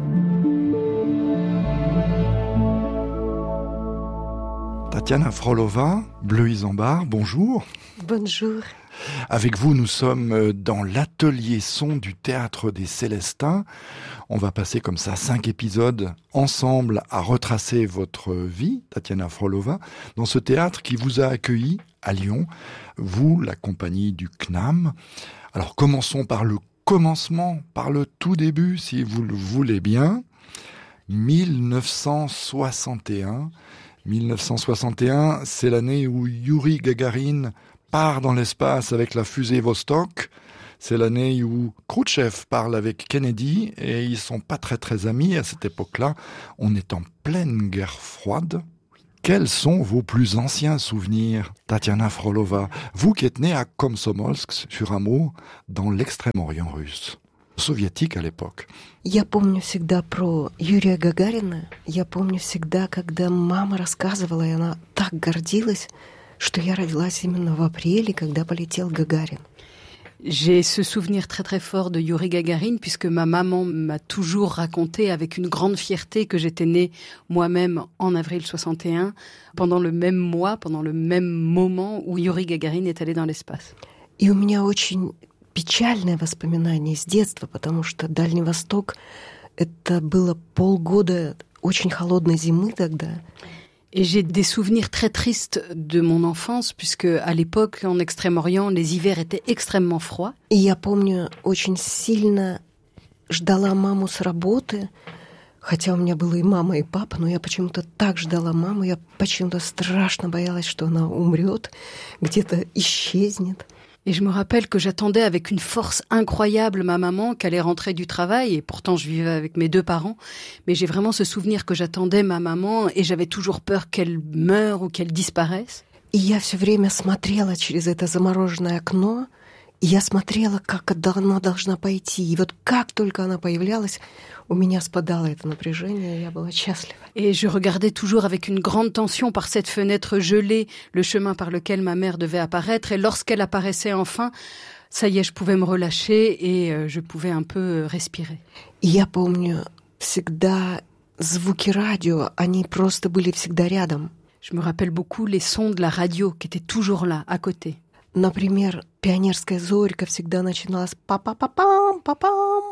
Tatiana Frolova, Bleu Isambard, bonjour. Bonjour. Avec vous, nous sommes dans l'atelier son du Théâtre des Célestins. On va passer comme ça cinq épisodes ensemble à retracer votre vie, Tatiana Frolova, dans ce théâtre qui vous a accueilli à Lyon, vous, la compagnie du C N A M. Alors commençons par le commencement, par le tout début, si vous le voulez bien. mille neuf cent soixante et un. mille neuf cent soixante et un, c'est l'année où Youri Gagarin part dans l'espace avec la fusée Vostok. C'est l'année où Khrouchtchev parle avec Kennedy et ils sont pas très très amis à cette époque-là. On est en pleine guerre froide. Quels sont vos plus anciens souvenirs, Tatiana Frolova, vous qui êtes née à Komsomolsk, sur Amur, dans l'extrême-orient russe, soviétique à l'époque? Я помню всегда про Юрия Гагарина. Я помню всегда, когда мама рассказывала, и она так гордилась, что я родилась именно в апреле, когда полетел Гагарин. J'ai ce souvenir très très fort de Youri Gagarin puisque ma maman m'a toujours raconté avec une grande fierté que j'étais née moi-même en avril soixante et un, pendant le même mois, pendant le même moment où Youri Gagarin est allé dans l'espace. И у меня очень печальное воспоминание с детства, потому что Дальний Восток — это было полгода очень холодной зимы тогда. Et j'ai des souvenirs très tristes de mon enfance, puisque à l'époque, en Extrême-Orient, les hivers étaient extrêmement froids. И я помню, очень сильно ждала маму с работы, хотя у меня было и мама, и папа, но я почему-то так ждала маму, я почему-то страшно боялась, что она умрет, где-то исчезнет. Et je me rappelle que j'attendais avec une force incroyable ma maman, qu'elle allait rentrer du travail, et pourtant je vivais avec mes deux parents, mais j'ai vraiment ce souvenir que j'attendais ma maman, et j'avais toujours peur qu'elle meure ou qu'elle disparaisse. И я все время смотрела через это замороженное окно, и я смотрела, как она должна пойти. И вот как только она появлялась, у меня спадало это напряжение, и я была счастлива. Et je regardais toujours avec une grande tension par cette fenêtre gelée le chemin par lequel ma mère devait apparaître. Et lorsqu'elle apparaissait enfin, ça y est, je pouvais me relâcher et je pouvais un peu respirer. И я помню, всегда звуки радио, они просто были всегда рядом. Je me rappelle beaucoup les sons de la radio qui étaient toujours là, à côté. Например, «Пионерская зорька» всегда начиналась па-па-па-пам, па-пам,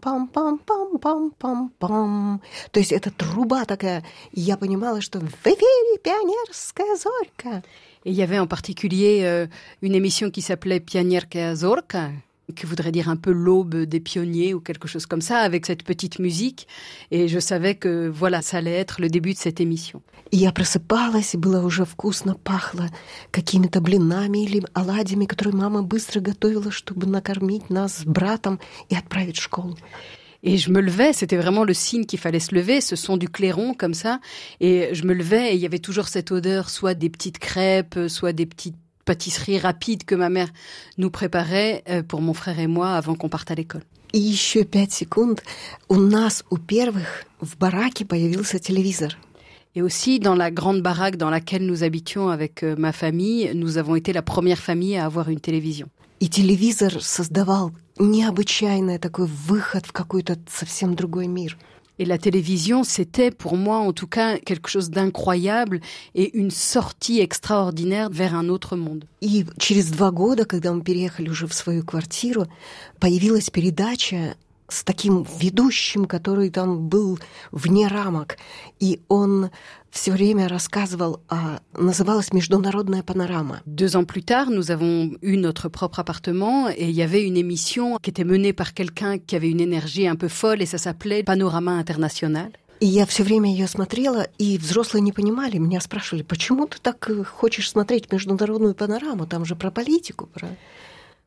пам-пам-пам-пам-пам-пам. То есть это труба такая. И я понимала, что в эфире «Пионерская зорька». Et il y avait en particulier euh, une émission qui s'appelait Pionierska Zorka, qui voudrait dire un peu l'aube des pionniers ou quelque chose comme ça, avec cette petite musique. Et je savais que voilà, ça allait être le début de cette émission. И я просыпалась, и было уже вкусно, пахло какими-то блинами или оладьями, которые мама быстро готовила, чтобы накормить нас с братом и отправить в школу. Et je me levais, c'était vraiment le signe qu'il fallait se lever, ce son du clairon comme ça. Et je me levais et il y avait toujours cette odeur, soit des petites crêpes, soit des petites pâtisseries rapides que ma mère nous préparait pour mon frère et moi avant qu'on parte à l'école. И еще пять секунд. У нас у первых в бараке появился телевизор. Et aussi, dans la grande baraque dans laquelle nous habitions avec ma famille, nous avons été la première famille à avoir une télévision. И телевизор создавал необычайный такой выход в какой-то совсем другой мир. Et la télévision, c'était pour moi en tout cas quelque chose d'incroyable et une sortie extraordinaire vers un autre monde. И через два года, когда мы переехали уже в свою квартиру, появилась передача с таким ведущим, который там был вне рамок. И он все время рассказывал, а, называлась «Международная панорама». Deux ans plus tard, nous avons eu notre propre appartement et il y avait une émission qui était menée par quelqu'un qui avait une énergie un peu folle et ça s'appelait Panorama International. И я все время ее смотрела, и взрослые не понимали. Меня спрашивали, почему ты так хочешь смотреть международную панораму? Там же про политику, про...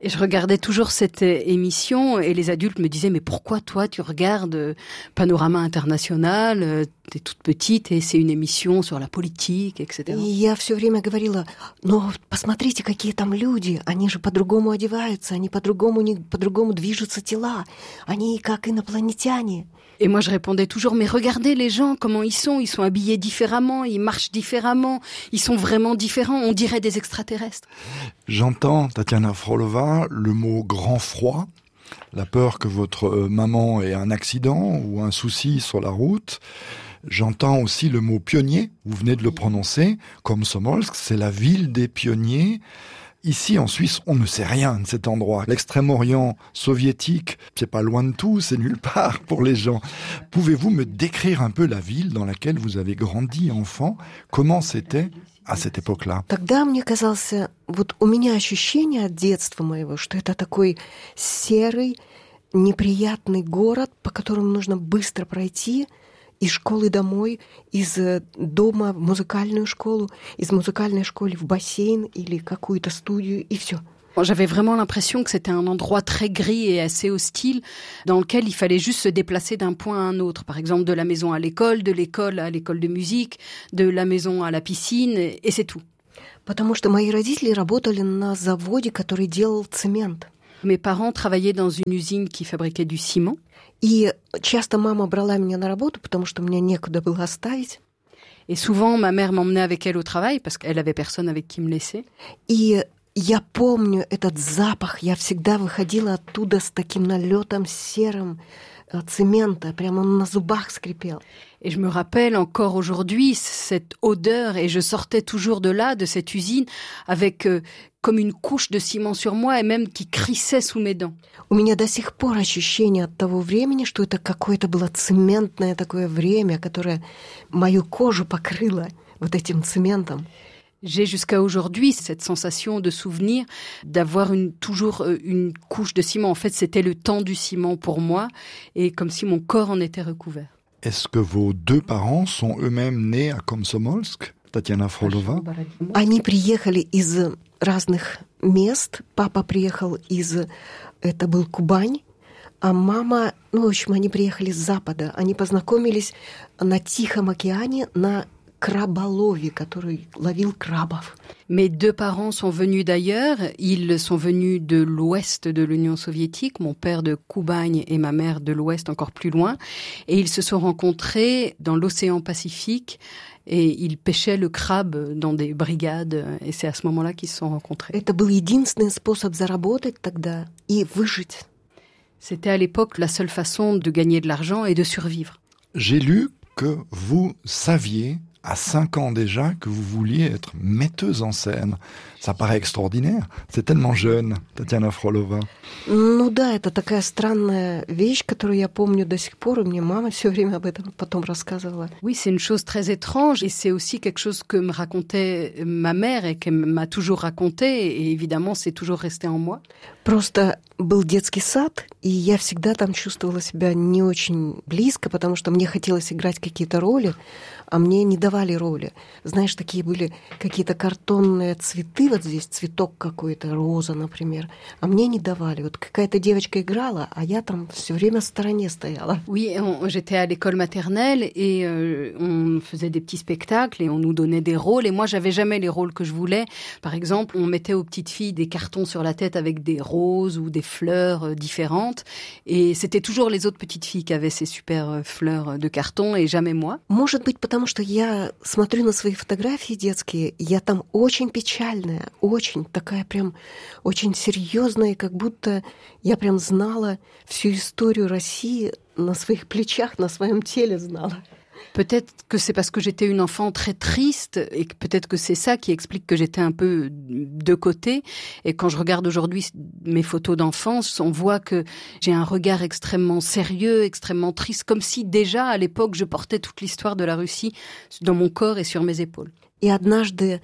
Et je regardais toujours cette émission et les adultes me disaient « Mais pourquoi toi tu regardes Panorama International, t'es toute petite et c'est une émission sur la politique, et cetera » И я все время говорила: «Но посмотрите, какие там люди, они же по-другому одеваются, они по-другому, не, по-другому движутся тела, они как инопланетяне». Et moi, je répondais toujours, mais regardez les gens, comment ils sont, ils sont habillés différemment, ils marchent différemment, ils sont vraiment différents, on dirait des extraterrestres. J'entends, Tatiana Frolova, le mot grand froid, la peur que votre maman ait un accident ou un souci sur la route. J'entends aussi le mot pionnier, vous venez de le prononcer, Komsomolsk, c'est la ville des pionniers. Ici, en Suisse, on ne sait rien de cet endroit. L'extrême-orient soviétique, c'est pas loin de tout, c'est nulle part pour les gens. Pouvez-vous me décrire un peu la ville dans laquelle vous avez grandi enfant? Comment c'était à cette époque-là? Тогда мне казалось, вот у меня ощущение от детства моего, что это такой серый, неприятный город, по которому нужно быстро пройти, из школы домой, из дома в музыкальную школу, из музыкальной школы в бассейн или какую-то студию, и все. J'avais vraiment l'impression que c'était un endroit très gris et assez hostile dans lequel il fallait juste se déplacer d'un point à un autre. Par exemple, de la maison à l'école, de l'école à l'école de musique, de la maison à la piscine, et c'est tout. Потому что мои родители работали на заводе, который делал цемент. Mes parents travaillaient dans une usine qui fabriquait du ciment. И часто мама брала меня на работу, потому что мне некуда было оставить. Et souvent, ma mère m'emmenait avec elle au travail parce qu'elle avait personne avec qui me laisser. И я помню этот запах. Я всегда выходила оттуда с таким налетом серым цемента, прямо он на зубах скрипел. Et je me rappelle encore aujourd'hui cette odeur et je sortais toujours de là, de cette usine, avec euh, comme une couche de ciment sur moi et même qui crissait sous mes dents. У меня до сих пор ощущение от того времени, что это какое-то было цементное такое время, которое мою кожу покрыло вот этим цементом. J'ai jusqu'à aujourd'hui cette sensation de souvenir d'avoir une, toujours une couche de ciment. En fait, c'était le temps du ciment pour moi et comme si mon corps en était recouvert. Est-ce que vos deux parents sont eux-mêmes nés à Komsomolsk, Tatiana Frolova? Они приехали из разных мест. Папа приехал из... Это был Кубань. А мама... Ну, в общем, они приехали с запада. Они познакомились на Тихом океане, на краболове, который ловил крабов. Mes deux parents sont venus d'ailleurs. Ils sont venus de l'ouest de l'Union soviétique, mon père de Kubagne et ma mère de l'ouest encore plus loin. Et ils se sont rencontrés dans l'océan Pacifique et ils pêchaient le crabe dans des brigades. Et c'est à ce moment-là qu'ils se sont rencontrés. Это был единственный способ заработать тогда и выжить. C'était à l'époque la seule façon de gagner de l'argent et de survivre. J'ai lu que vous saviez à cinq ans déjà que vous vouliez être metteuse en scène. Ça paraît extraordinaire. C'est tellement jeune, Tatiana Frolova. Ну да, это такая странная вещь, которую я помню до сих пор, и мне мама все время об этом потом рассказывала. Oui, c'est une chose très étrange, et c'est aussi quelque chose que me racontait ma mère et qu'elle m'a toujours raconté, et évidemment, c'est toujours resté en moi. Просто был детский сад, и я всегда там чувствовала себя не очень близко, потому что мне хотелось играть какие-то роли, а мне не давали роли. Знаешь, такие были какие-то картонные цветы, вот здесь цветок какой-то, роза, например, а мне не давали. Вот какая-то девочка играла, а я там все время в стороне стояла. Oui, on, j'étais à l'école maternelle et euh, on faisait des petits spectacles et on nous donnait des rôles et moi j'avais jamais les rôles que je voulais. Par exemple, on mettait aux petites filles des cartons sur la tête avec des roses ou des fleurs euh, différentes et c'était toujours les autres petites filles qui avaient ces super euh, fleurs de carton et jamais moi. Может быть, потому что я смотрю на свои фотографии детские, я там очень печальная, очень такая прям, очень серьезная, как будто я прям знала всю историю России на своих плечах, на своем теле знала. Peut-être que c'est parce que j'étais une enfant très triste et que peut-être que c'est ça qui explique que j'étais un peu de côté. Et quand je regarde aujourd'hui mes photos d'enfance, on voit que j'ai un regard extrêmement sérieux, extrêmement triste, comme si déjà à l'époque je portais toute l'histoire de la Russie dans mon corps et sur mes épaules. Et однажды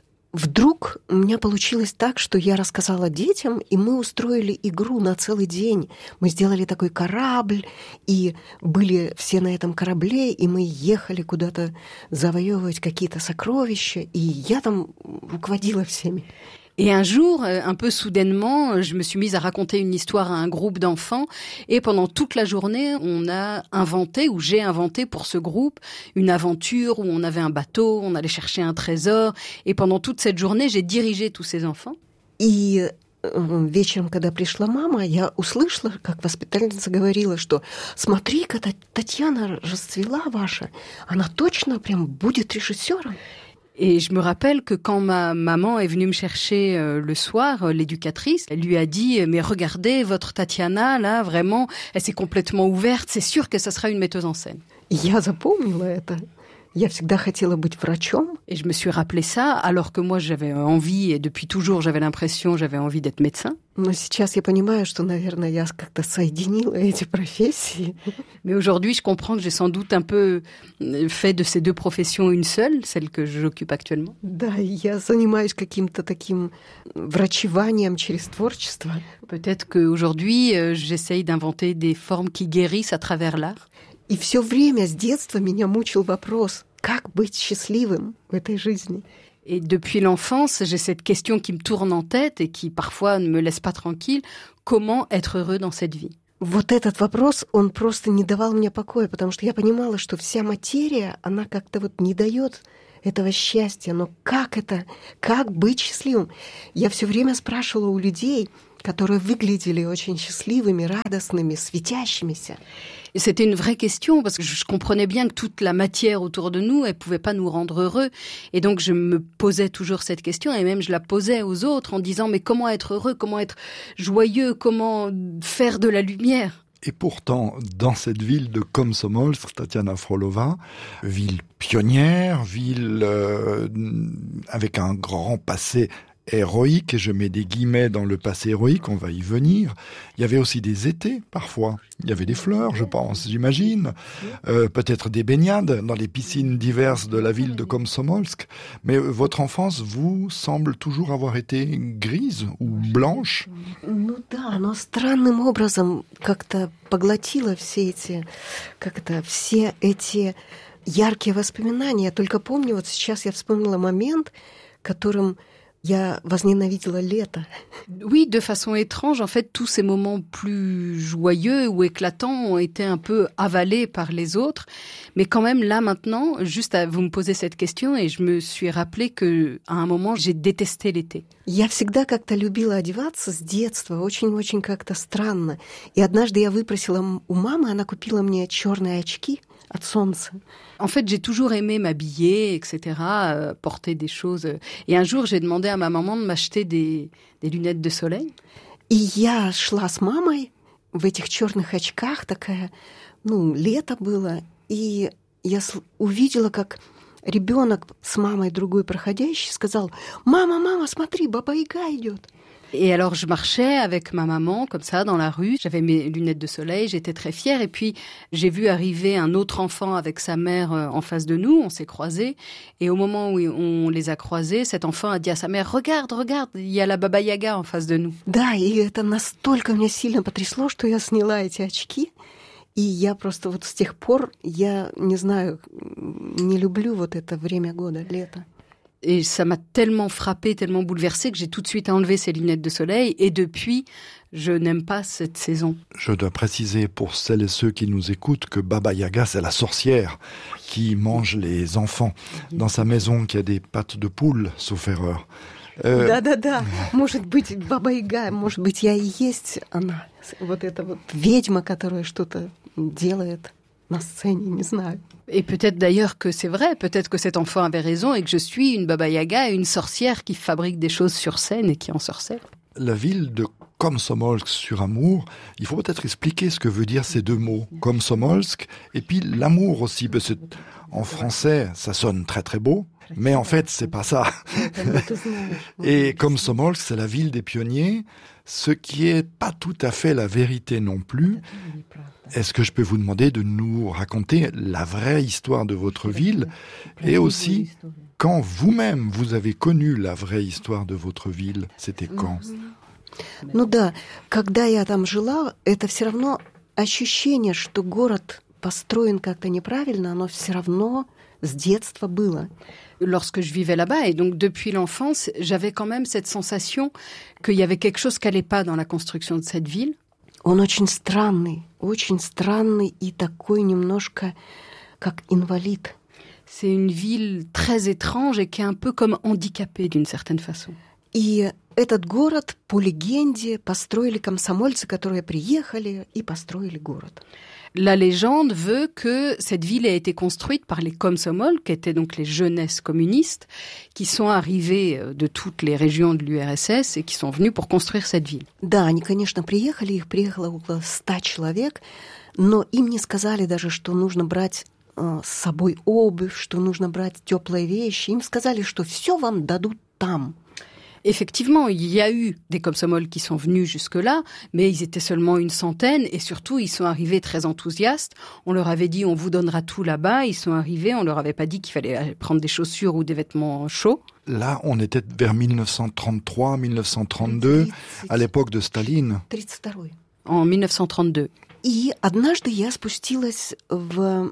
вдруг у меня получилось так, что я рассказала детям, и мы устроили игру на целый день. Мы сделали такой корабль, и были все на этом корабле, и мы ехали куда-то завоевывать какие-то сокровища, и я там руководила всеми. Et un jour, un peu soudainement, je me suis mise à raconter une histoire à un groupe d'enfants et pendant toute la journée, on a inventé, ou j'ai inventé pour ce groupe, une aventure où on avait un bateau, on allait chercher un trésor et pendant toute cette journée, j'ai dirigé tous ces enfants. И вечером, когда пришла мама, я услышала, как воспитательница говорила, что смотри-ка, Татьяна расцвела ваша, она точно прям будет режиссером. Et je me rappelle que quand ma maman est venue me chercher euh, le soir, euh, l'éducatrice, elle lui a dit « Mais regardez, votre Tatiana, là, vraiment, elle s'est complètement ouverte, c'est sûr que ça sera une metteuse en scène. » Я запомнила это. Я всегда хотела быть врачом. Et je me suis rappelé ça, alors que moi j'avais envie, et depuis toujours j'avais l'impression, j'avais envie d'être médecin. Но сейчас я понимаю, что, наверное, я как-то соединила эти профессии. Mais aujourd'hui, je comprends que j'ai sans doute un peu fait de ces deux professions une seule, celle que j'occupe actuellement. Да, я занимаюсь каким-то таким врачеванием через творчество. Peut-être qu'aujourd'hui, j'essaye d'inventer des formes qui guérissent à travers l'art. И все время с детства меня мучил вопрос, как быть счастливым в этой жизни. Et depuis l'enfance, j'ai cette question qui me tourne en tête et qui parfois ne me laisse pas tranquille. Comment être heureux dans cette vie? Вот этот вопрос, он просто не давал мне покоя, потому что я понимала, что вся материя, она как-то вот не дает этого счастья. Но как это? Как быть счастливым? Я все время спрашивала у людей, которые выглядели очень счастливыми, радостными, светящимися. Et c'était une vraie question parce que je comprenais bien que toute la matière autour de nous, elle pouvait pas nous rendre heureux. Et donc je me posais toujours cette question et même je la posais aux autres en disant mais comment être heureux, comment être joyeux, comment faire de la lumière. Et pourtant, dans cette ville de Komsomolsk, Tatiana Frolova, ville pionnière, ville euh, avec un grand passé héroïque, et je mets des guillemets dans le passé héroïque, on va y venir. Il y avait aussi des étés, parfois. Il y avait des fleurs, je pense, j'imagine. Euh, peut-être des baignades dans les piscines diverses de la ville de Komsomolsk. Mais votre enfance, vous, semble toujours avoir été grise ou blanche? Ну да, но странным образом как-то поглотила все эти, как-то все эти яркие воспоминания. Я только помню, вот сейчас я вспомнила момент, которым я возненавидела лето. Oui, de façon étrange, en fait, tous ces moments plus joyeux ou éclatants ont été un peu avalés par les autres. Mais quand même, là, maintenant, juste à vous me poser cette question, et je me suis rappelé que à un moment, j'ai détesté l'été. Я всегда как-то любила одеваться с детства, очень-очень как-то странно. И однажды я выпросила у мамы, она купила мне черные очки от солнца. En fait, j'ai toujours aimé m'habiller, et cetera, euh, porter des choses. Et un jour, j'ai demandé à ma maman de m'acheter des, des lunettes de soleil. И я шла с мамой в этих черных очках, такая, ну, лето было, и я увидела, как ребенок с мамой другой проходящий сказал: «Мама, мама, смотри, Баба-Яга идет». Et alors, je marchais avec ma maman, comme ça, dans la rue. J'avais mes lunettes de soleil, j'étais très fière. Et puis, j'ai vu arriver un autre enfant avec sa mère en face de nous. On s'est croisés. Et au moment où on les a croisés, cet enfant a dit à sa mère: «Regarde, regarde, il y a la Baba-Yaga en face de nous». Да, и это настолько меня сильно потрясло, что я сняла эти очки. И я просто вот с тех пор, я не знаю, не люблю вот это время года, лето. Et ça m'a tellement frappée, tellement bouleversée que j'ai tout de suite enlevé ces lunettes de soleil. Et depuis, je n'aime pas cette saison. Je dois préciser pour celles et ceux qui nous écoutent que Baba Yaga, c'est la sorcière qui mange les enfants. Dans sa maison, qui a des pattes de poule, sauf erreur. Euh... Да-да-да, может быть, Баба-Яга, может быть, я и есть она. Вот эта вот ведьма, которая что-то делает на сцене, не знаю. Et peut-être d'ailleurs que c'est vrai, peut-être que cet enfant avait raison et que je suis une Baba-Yaga, une sorcière qui fabrique des choses sur scène et qui en sorcelle. La ville de Komsomolsk sur Amour, il faut peut-être expliquer ce que veut dire ces deux mots, Komsomolsk, et puis l'amour aussi, parce que en français, ça sonne très très beau, mais en fait, c'est pas ça. Et Komsomolsk, c'est la ville des pionniers, ce qui est pas tout à fait la vérité non plus. Est-ce que je peux vous demander de nous raconter la vraie histoire de votre ville et aussi quand vous-même vous avez connu la vraie histoire de votre ville, c'était quand? Ну да, когда я там жила, это все равно ощущение, что город построен как-то неправильно, оно все равно С детства было. Lorsque je vivais là-bas, et donc depuis l'enfance, j'avais quand même cette sensation qu'il y avait quelque chose qui n'allait pas dans la construction de cette ville. Он очень странный, очень странный и такой немножко как инвалид. C'est une ville très étrange et qui est un peu comme handicapée d'une certaine façon. И этот город, по легенде, построили комсомольцы, которые приехали и построили город. La légende veut que cette ville a été construite par les комсомол, qui étaient donc les jeunesses communistes, qui sont arrivés de toutes les régions de l'U R S S et qui sont venus pour construire cette ville. Да, они, конечно, приехали, их приехало около ста человек, но им не сказали даже, что нужно брать э, с собой обувь, что нужно брать теплые вещи. Им сказали, что все вам дадут там. Effectivement, il y a eu des komsomol qui sont venus jusque-là, mais ils étaient seulement une centaine et surtout, ils sont arrivés très enthousiastes. On leur avait dit, on vous donnera tout là-bas. Ils sont arrivés, on leur avait pas dit qu'il fallait prendre des chaussures ou des vêtements chauds. Là, on était vers dix-neuf cent trente-trois, dix-neuf cent trente-deux, à l'époque de Staline. En dix-neuf cent trente-deux. И однажды я спустилась в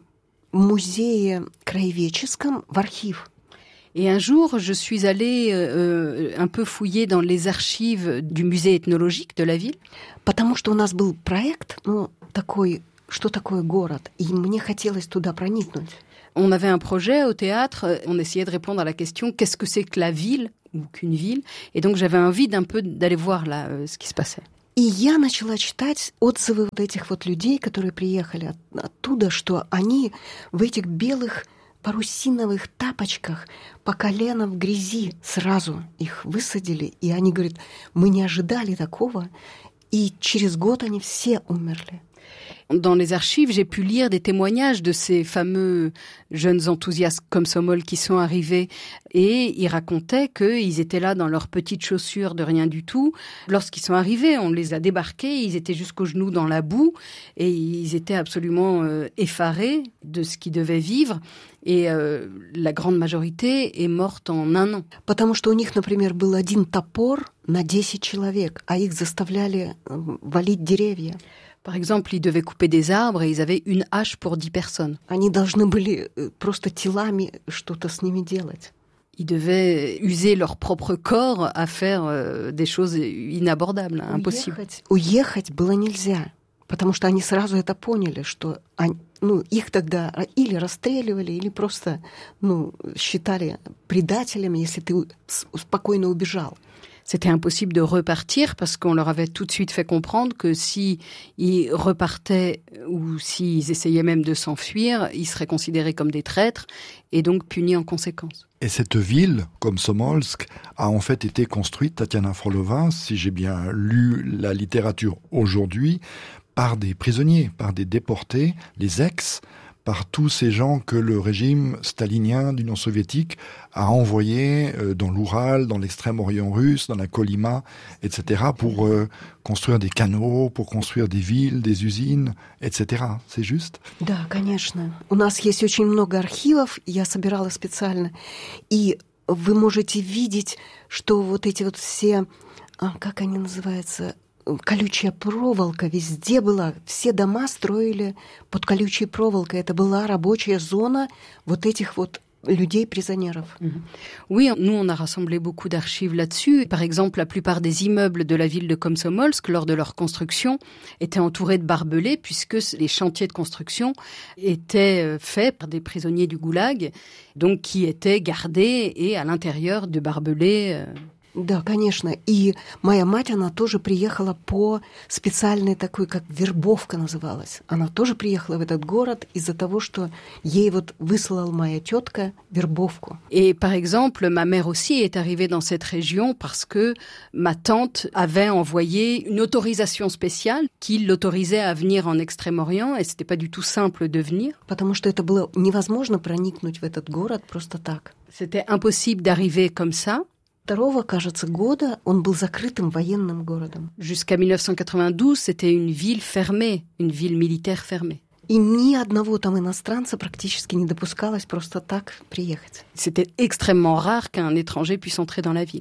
музее краеведческом в архив. Et un jour, je suis allée euh, un peu fouiller dans les archives du musée ethnologique de la ville. Потому что у нас был проект, ну, такой, что такое город, и мне хотелось туда проникнуть. On avait un projet au théâtre, on essayait de répondre à la question qu'est-ce que c'est que la ville ou qu'une ville, et donc j'avais envie d'un peu d'aller voir là euh, ce qui se passait. И я начала читать отзывы вот этих вот людей, которые приехали от, оттуда, что они в этих белых парусиновых тапочках по колено в грязи сразу их высадили, и они говорят, мы не ожидали такого, и через год они все умерли. Dans les archives, j'ai pu lire des témoignages de ces fameux jeunes enthousiastes komsomol qui sont arrivés et ils racontaient qu'ils étaient là dans leurs petites chaussures de rien du tout. Lorsqu'ils sont arrivés, on les a débarqués, ils étaient jusqu'aux genoux dans la boue et ils étaient absolument euh, effarés de ce qu'ils devaient vivre. Et euh, la grande majorité est morte en un an. Потому что у них, например, был один топор на десять человек, а их заставляли валить деревья. Par exemple, ils devaient couper des arbres et ils avaient une hache pour dix personnes. Они должны были просто телами что-то с ними делать. Ils devaient user leur propre corps à faire euh, des choses inabordables, impossibles. Уехать, уехать было нельзя, потому что они сразу это поняли, что они, ну, их тогда или расстреливали, или просто ну, считали предателями, если ты спокойно убежал. C'était impossible de repartir parce qu'on leur avait tout de suite fait comprendre que si ils repartaient ou s'ils essayaient même de s'enfuir, ils seraient considérés comme des traîtres et donc punis en conséquence. Et cette ville, Komsomolsk, a en fait été construite, Tatiana Frolova, si j'ai bien lu la littérature aujourd'hui, par des prisonniers, par des déportés, les ex, par tous ces gens que le régime stalinien d'Union soviétique a envoyés dans l'Oural, dans l'extrême-orient russe, dans la Kolyma, et cetera, pour euh, construire des canaux, pour construire des villes, des usines, et cetera. C'est juste? Да, конечно. У нас есть очень много архивов, я собирала специально, и вы можете видеть, что вот эти вот все, как они называются, колючая проволока везде была. Все дома строили под колючей проволокой. Это была рабочая зона вот этих вот людей-prisonniers. Oui, nous, on a rassemblé beaucoup d'archives là-dessus. Par exemple, la plupart des immeubles de la ville de Komsomolsk, lors de leur construction, étaient entourés de barbelés, puisque les chantiers de construction étaient faits par des prisonniers du Goulag, donc qui étaient gardés et à l'intérieur de barbelés. Да, конечно. И моя мать, она тоже приехала по специальной такой, как вербовка называлась. Она тоже приехала в этот город из-за того, что ей вот выслала моя тетка вербовку. Et par exemple, ma mère aussi est arrivée dans cette région parce que ma tante avait envoyé une autorisation spéciale qui l'autorisait à venir en Extrême-Orient, et c'était pas du tout simple de venir. Потому что это было невозможно проникнуть в этот город просто так. C'était impossible d'arriver comme ça. Второго, кажется, года он был закрытым военным городом. Jusqu'à dix-neuf cent quatre-vingt-douze, c'était une ville fermée, une ville militaire fermée. И ни одного там иностранца практически не допускалось просто так приехать. C'était extrêmement rare qu'un étranger puisse entrer dans la ville.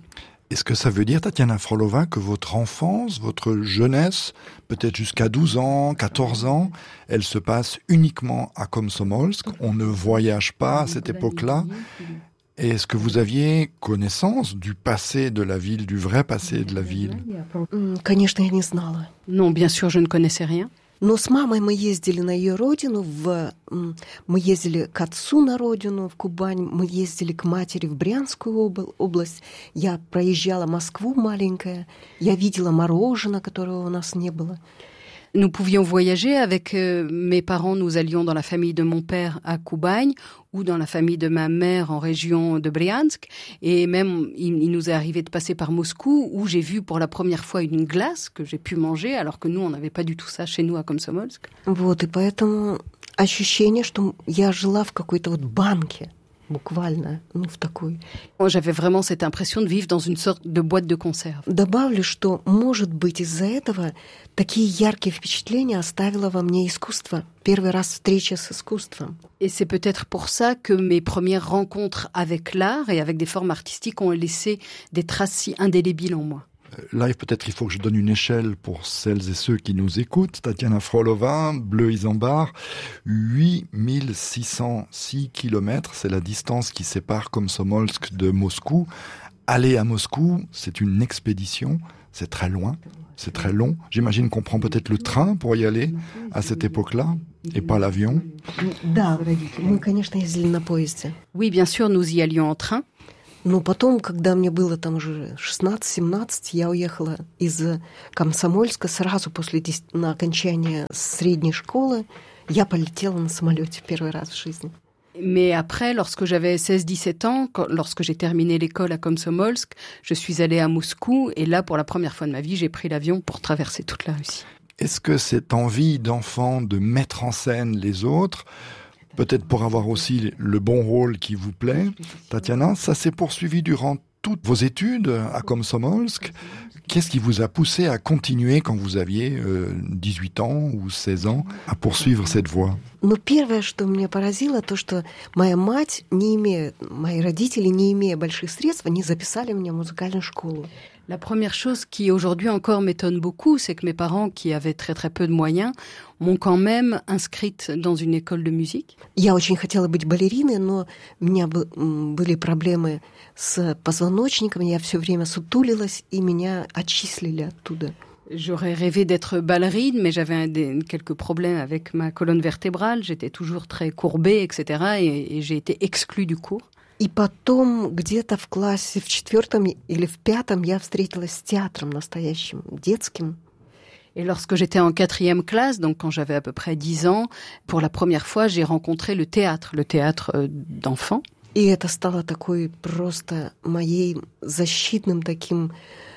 Est-ce que ça veut dire, Tatiana Frolova, que votre enfance, votre jeunesse, peut-être jusqu'à douze ans, quatorze ans, elle se passe uniquement à Komsomolsk? On ne voyage pas à cette époque-là. Et est-ce que vous aviez connaissance du passé de la ville, du vrai passé de la ville? Конечно, я не знала. Non, bien sûr, je ne connaissais rien. Но с мамой мы ездили на ее родину, в, мы ездили к отцу на родину в Кубань, мы ездили к матери в Брянскую обл- область. Я проезжала Москву маленькая, я видела мороженое, которого у нас не было. Nous pouvions voyager avec euh, mes parents, nous allions dans la famille de mon père à Koubagne ou dans la famille de ma mère en région de Briansk. Et même, il, il nous est arrivé de passer par Moscou où j'ai vu pour la première fois une glace que j'ai pu manger alors que nous, on n'avait pas du tout ça chez nous à Komsomolsk. Вот, и поэтому ощущение, что я жила в какой-то вот банке. Буквально, ну, в такой. J'avais vraiment cette impression de vivre dans une sorte de boîte de conserve. Добавлю, что, может быть, из-за этого такие яркие впечатления оставило во мне искусство. Первый раз встреча с искусством. Et c'est peut-être pour ça que mes premières rencontres avec l'art et avec des formes artistiques ont laissé des traces si indélébiles en moi. Là, peut-être il faut que je donne une échelle pour celles et ceux qui nous écoutent. Tatiana Frolova, Bleu Isambard, huit mille six cent six kilomètres, c'est la distance qui sépare Komsomolsk de Moscou. Aller à Moscou, c'est une expédition, c'est très loin, c'est très long. J'imagine qu'on prend peut-être le train pour y aller à cette époque-là, et pas l'avion. Да, мы, конечно, ездили на поезде. Oui, bien sûr, nous y allions en train. Но потом, когда мне было там уже шестнадцать-семнадцать, я уехала из Комсомольска сразу после на окончания средней школы. Я полетела на самолете первый раз в жизни. Mais après, lorsque j'avais seize dix-sept ans, quand, lorsque j'ai terminé l'école à Komsomolsk, je suis allée à Moscou et là, pour la première fois de ma vie, j'ai pris l'avion pour traverser toute la Russie. Est-ce que cette envie d'enfant de mettre en scène les autres, peut-être pour avoir aussi le bon rôle qui vous plaît, Tatiana, ça s'est poursuivi durant toutes vos études à Komsomolsk? Qu'est-ce qui vous a poussé à continuer quand vous aviez euh, dix-huit ans ou seize ans à poursuivre cette voie? Но первое, что меня поразило, то, что моя мать, не имея, мои родители, не имея больших средств, они записали меня в музыкальную школу. La première chose qui aujourd'hui encore m'étonne beaucoup, c'est que mes parents, qui avaient très très peu de moyens, m'ont quand même inscrite dans une école de musique. Я очень хотела быть балериной, но у меня были проблемы с позвоночником, я все время сутулилась, и меня отчислили оттуда. J'aurais rêvé d'être ballerine, mais j'avais des, quelques problèmes avec ma colonne vertébrale, j'étais toujours très courbée, et cetera, et, et j'ai été exclue du cours. И потом где-то в классе в четвертом или в пятом я встретилась с театром настоящим, детским. Et lorsque j'étais en quatrième classe, donc quand j'avais à peu près dix ans, pour la première fois, j'ai rencontré le théâtre, le théâtre d'enfants. И это стало такой просто моей защитным таким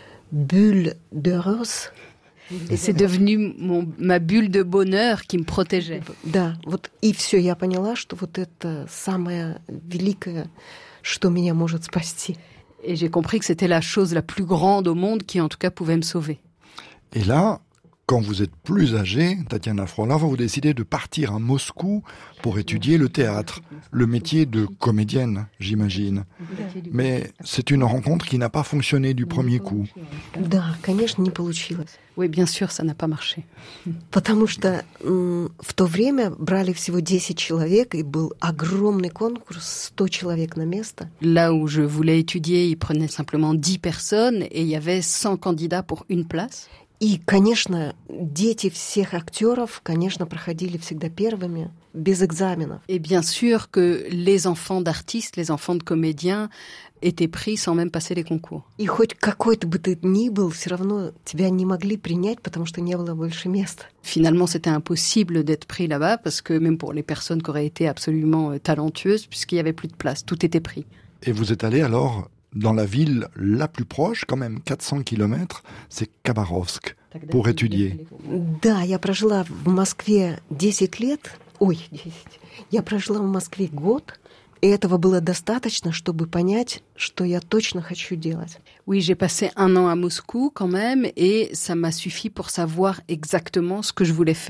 bulle de rose. Et c'est devenu mon, ma bulle de bonheur qui me protégeait. Да, вот и все, я поняла, что вот это самое великое, что меня может спасти. Et j'ai compris que c'était la chose la plus grande au monde qui, en tout cas, pouvait me sauver. Et là, quand vous êtes plus âgée, Tatiana Frolova, vous décidez de partir à Moscou pour étudier le théâtre, le métier de comédienne, j'imagine. Mais c'est une rencontre qui n'a pas fonctionné du premier coup. Да, конечно, не получилось. Oui, bien sûr, ça n'a pas marché. Потому что м, в то время брали всего десять человек, и был огромный конкурс, сто человек на место. Là où je voulais étudier, ils prenaient simplement dix personnes, et il y avait cent candidats pour une place. И, конечно, дети всех актеров, конечно, проходили всегда первыми, без экзаменов. Et bien sûr que les enfants d'artistes, les enfants de comédiens étaient pris sans même passer les concours. И хоть какой-то бы ты ни был, все равно тебя не могли принять, потому что не было больше места. Finalement, c'était impossible d'être pris là-bas, parce que même pour les personnes qui auraient été absolument talentueuses, puisqu'il n'y avait plus de place, tout était pris. Et vous êtes allé alors dans la ville la plus proche, quand même quatre cents kilomètres, c'est Khabarovsk, pour étudier. Да, я прожила в Москве десять лет, ой, десять. Я прожила в Москве год, и этого было достаточно, чтобы понять, что я точно хочу делать. Oui, j'ai passé un an à Moscou quand même, et ça m'a suffi pour savoir exactement ce que je voulais faire.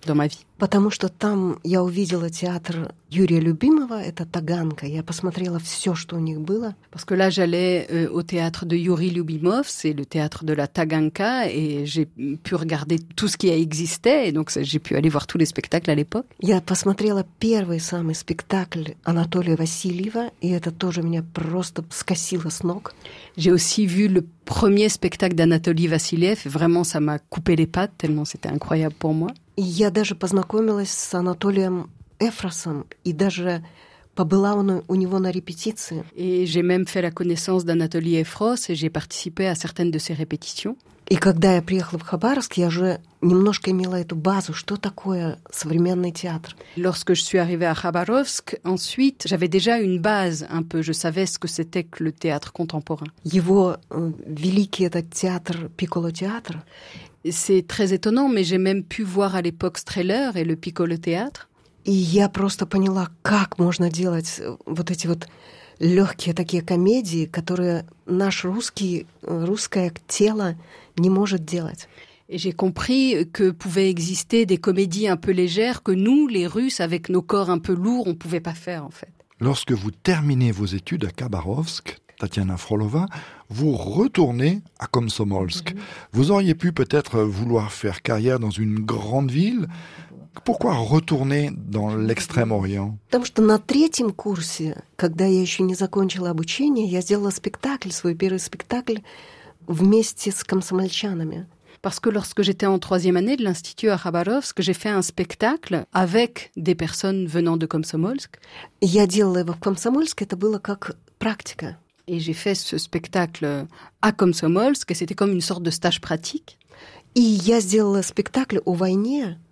dans ma vie. Потому что там я увидела театр Юрия Любимова, это Таганка. Я посмотрела все, что у них было. Parce que là, j'allais euh, au théâtre de Yuri Lyubimov, c'est le théâtre de la Taganka, et j'ai pu regarder tout ce qui existait, et donc j'ai pu aller voir tous les spectacles à l'époque. Я посмотрела первый самый спектакль Анатолия Васильева, и это тоже меня просто скосило с ног. J'ai aussi vu le premier spectacle d'Anatoly Vassiliev, et vraiment ça m'a coupé les pattes, tellement c'était incroyable pour moi. И я даже познакомилась с Анатолием Эфросом, и даже побыла у него на репетиции. Et j'ai même fait la connaissance d'Anatoly Efros, et j'ai participé à certaines de ses répétitions. И когда я приехала в Хабаровск, я уже немножко имела эту базу, что такое современный театр. Lorsque je suis arrivée à Khabarovsk, ensuite, j'avais déjà une base un peu. Je savais ce que c'était que le théâtre contemporain. Его э, великий этот театр, Пикколо-театр. C'est très étonnant, mais j'ai même pu voir à l'époque Streller et le Piccolo-théâtre. И я просто поняла, как можно делать вот эти вот легкие такие комедии, которые наш русский, русское тело не может делать. Et j'ai compris que pouvaient exister des comédies un peu légères que nous, les Russes, avec nos corps un peu lourds, on ne pouvait pas faire en fait. Lorsque vous terminez vos études à Khabarovsk, Tatiana Frolova, vous retournez à Komsomolsk. Mm-hmm. Vous auriez pu peut-être vouloir faire carrière dans une grande ville. Pourquoi retourner dans l'extrême-orient? Потому что на третьем курсе, когда я еще не закончила обучение, я сделала спектакль, свой первый спектакль вместе с комсомольчанами. Parce que lorsque j'étais en troisième année de l'Institut à Khabarovsk, j'ai fait un spectacle avec des personnes venant de Komsomolsk. Я делала его в Комсомольске, это было как практика. Et j'ai fait ce spectacle à Komsomolsk, et c'était comme une sorte de stage pratique. И я сделала спектакль о войне,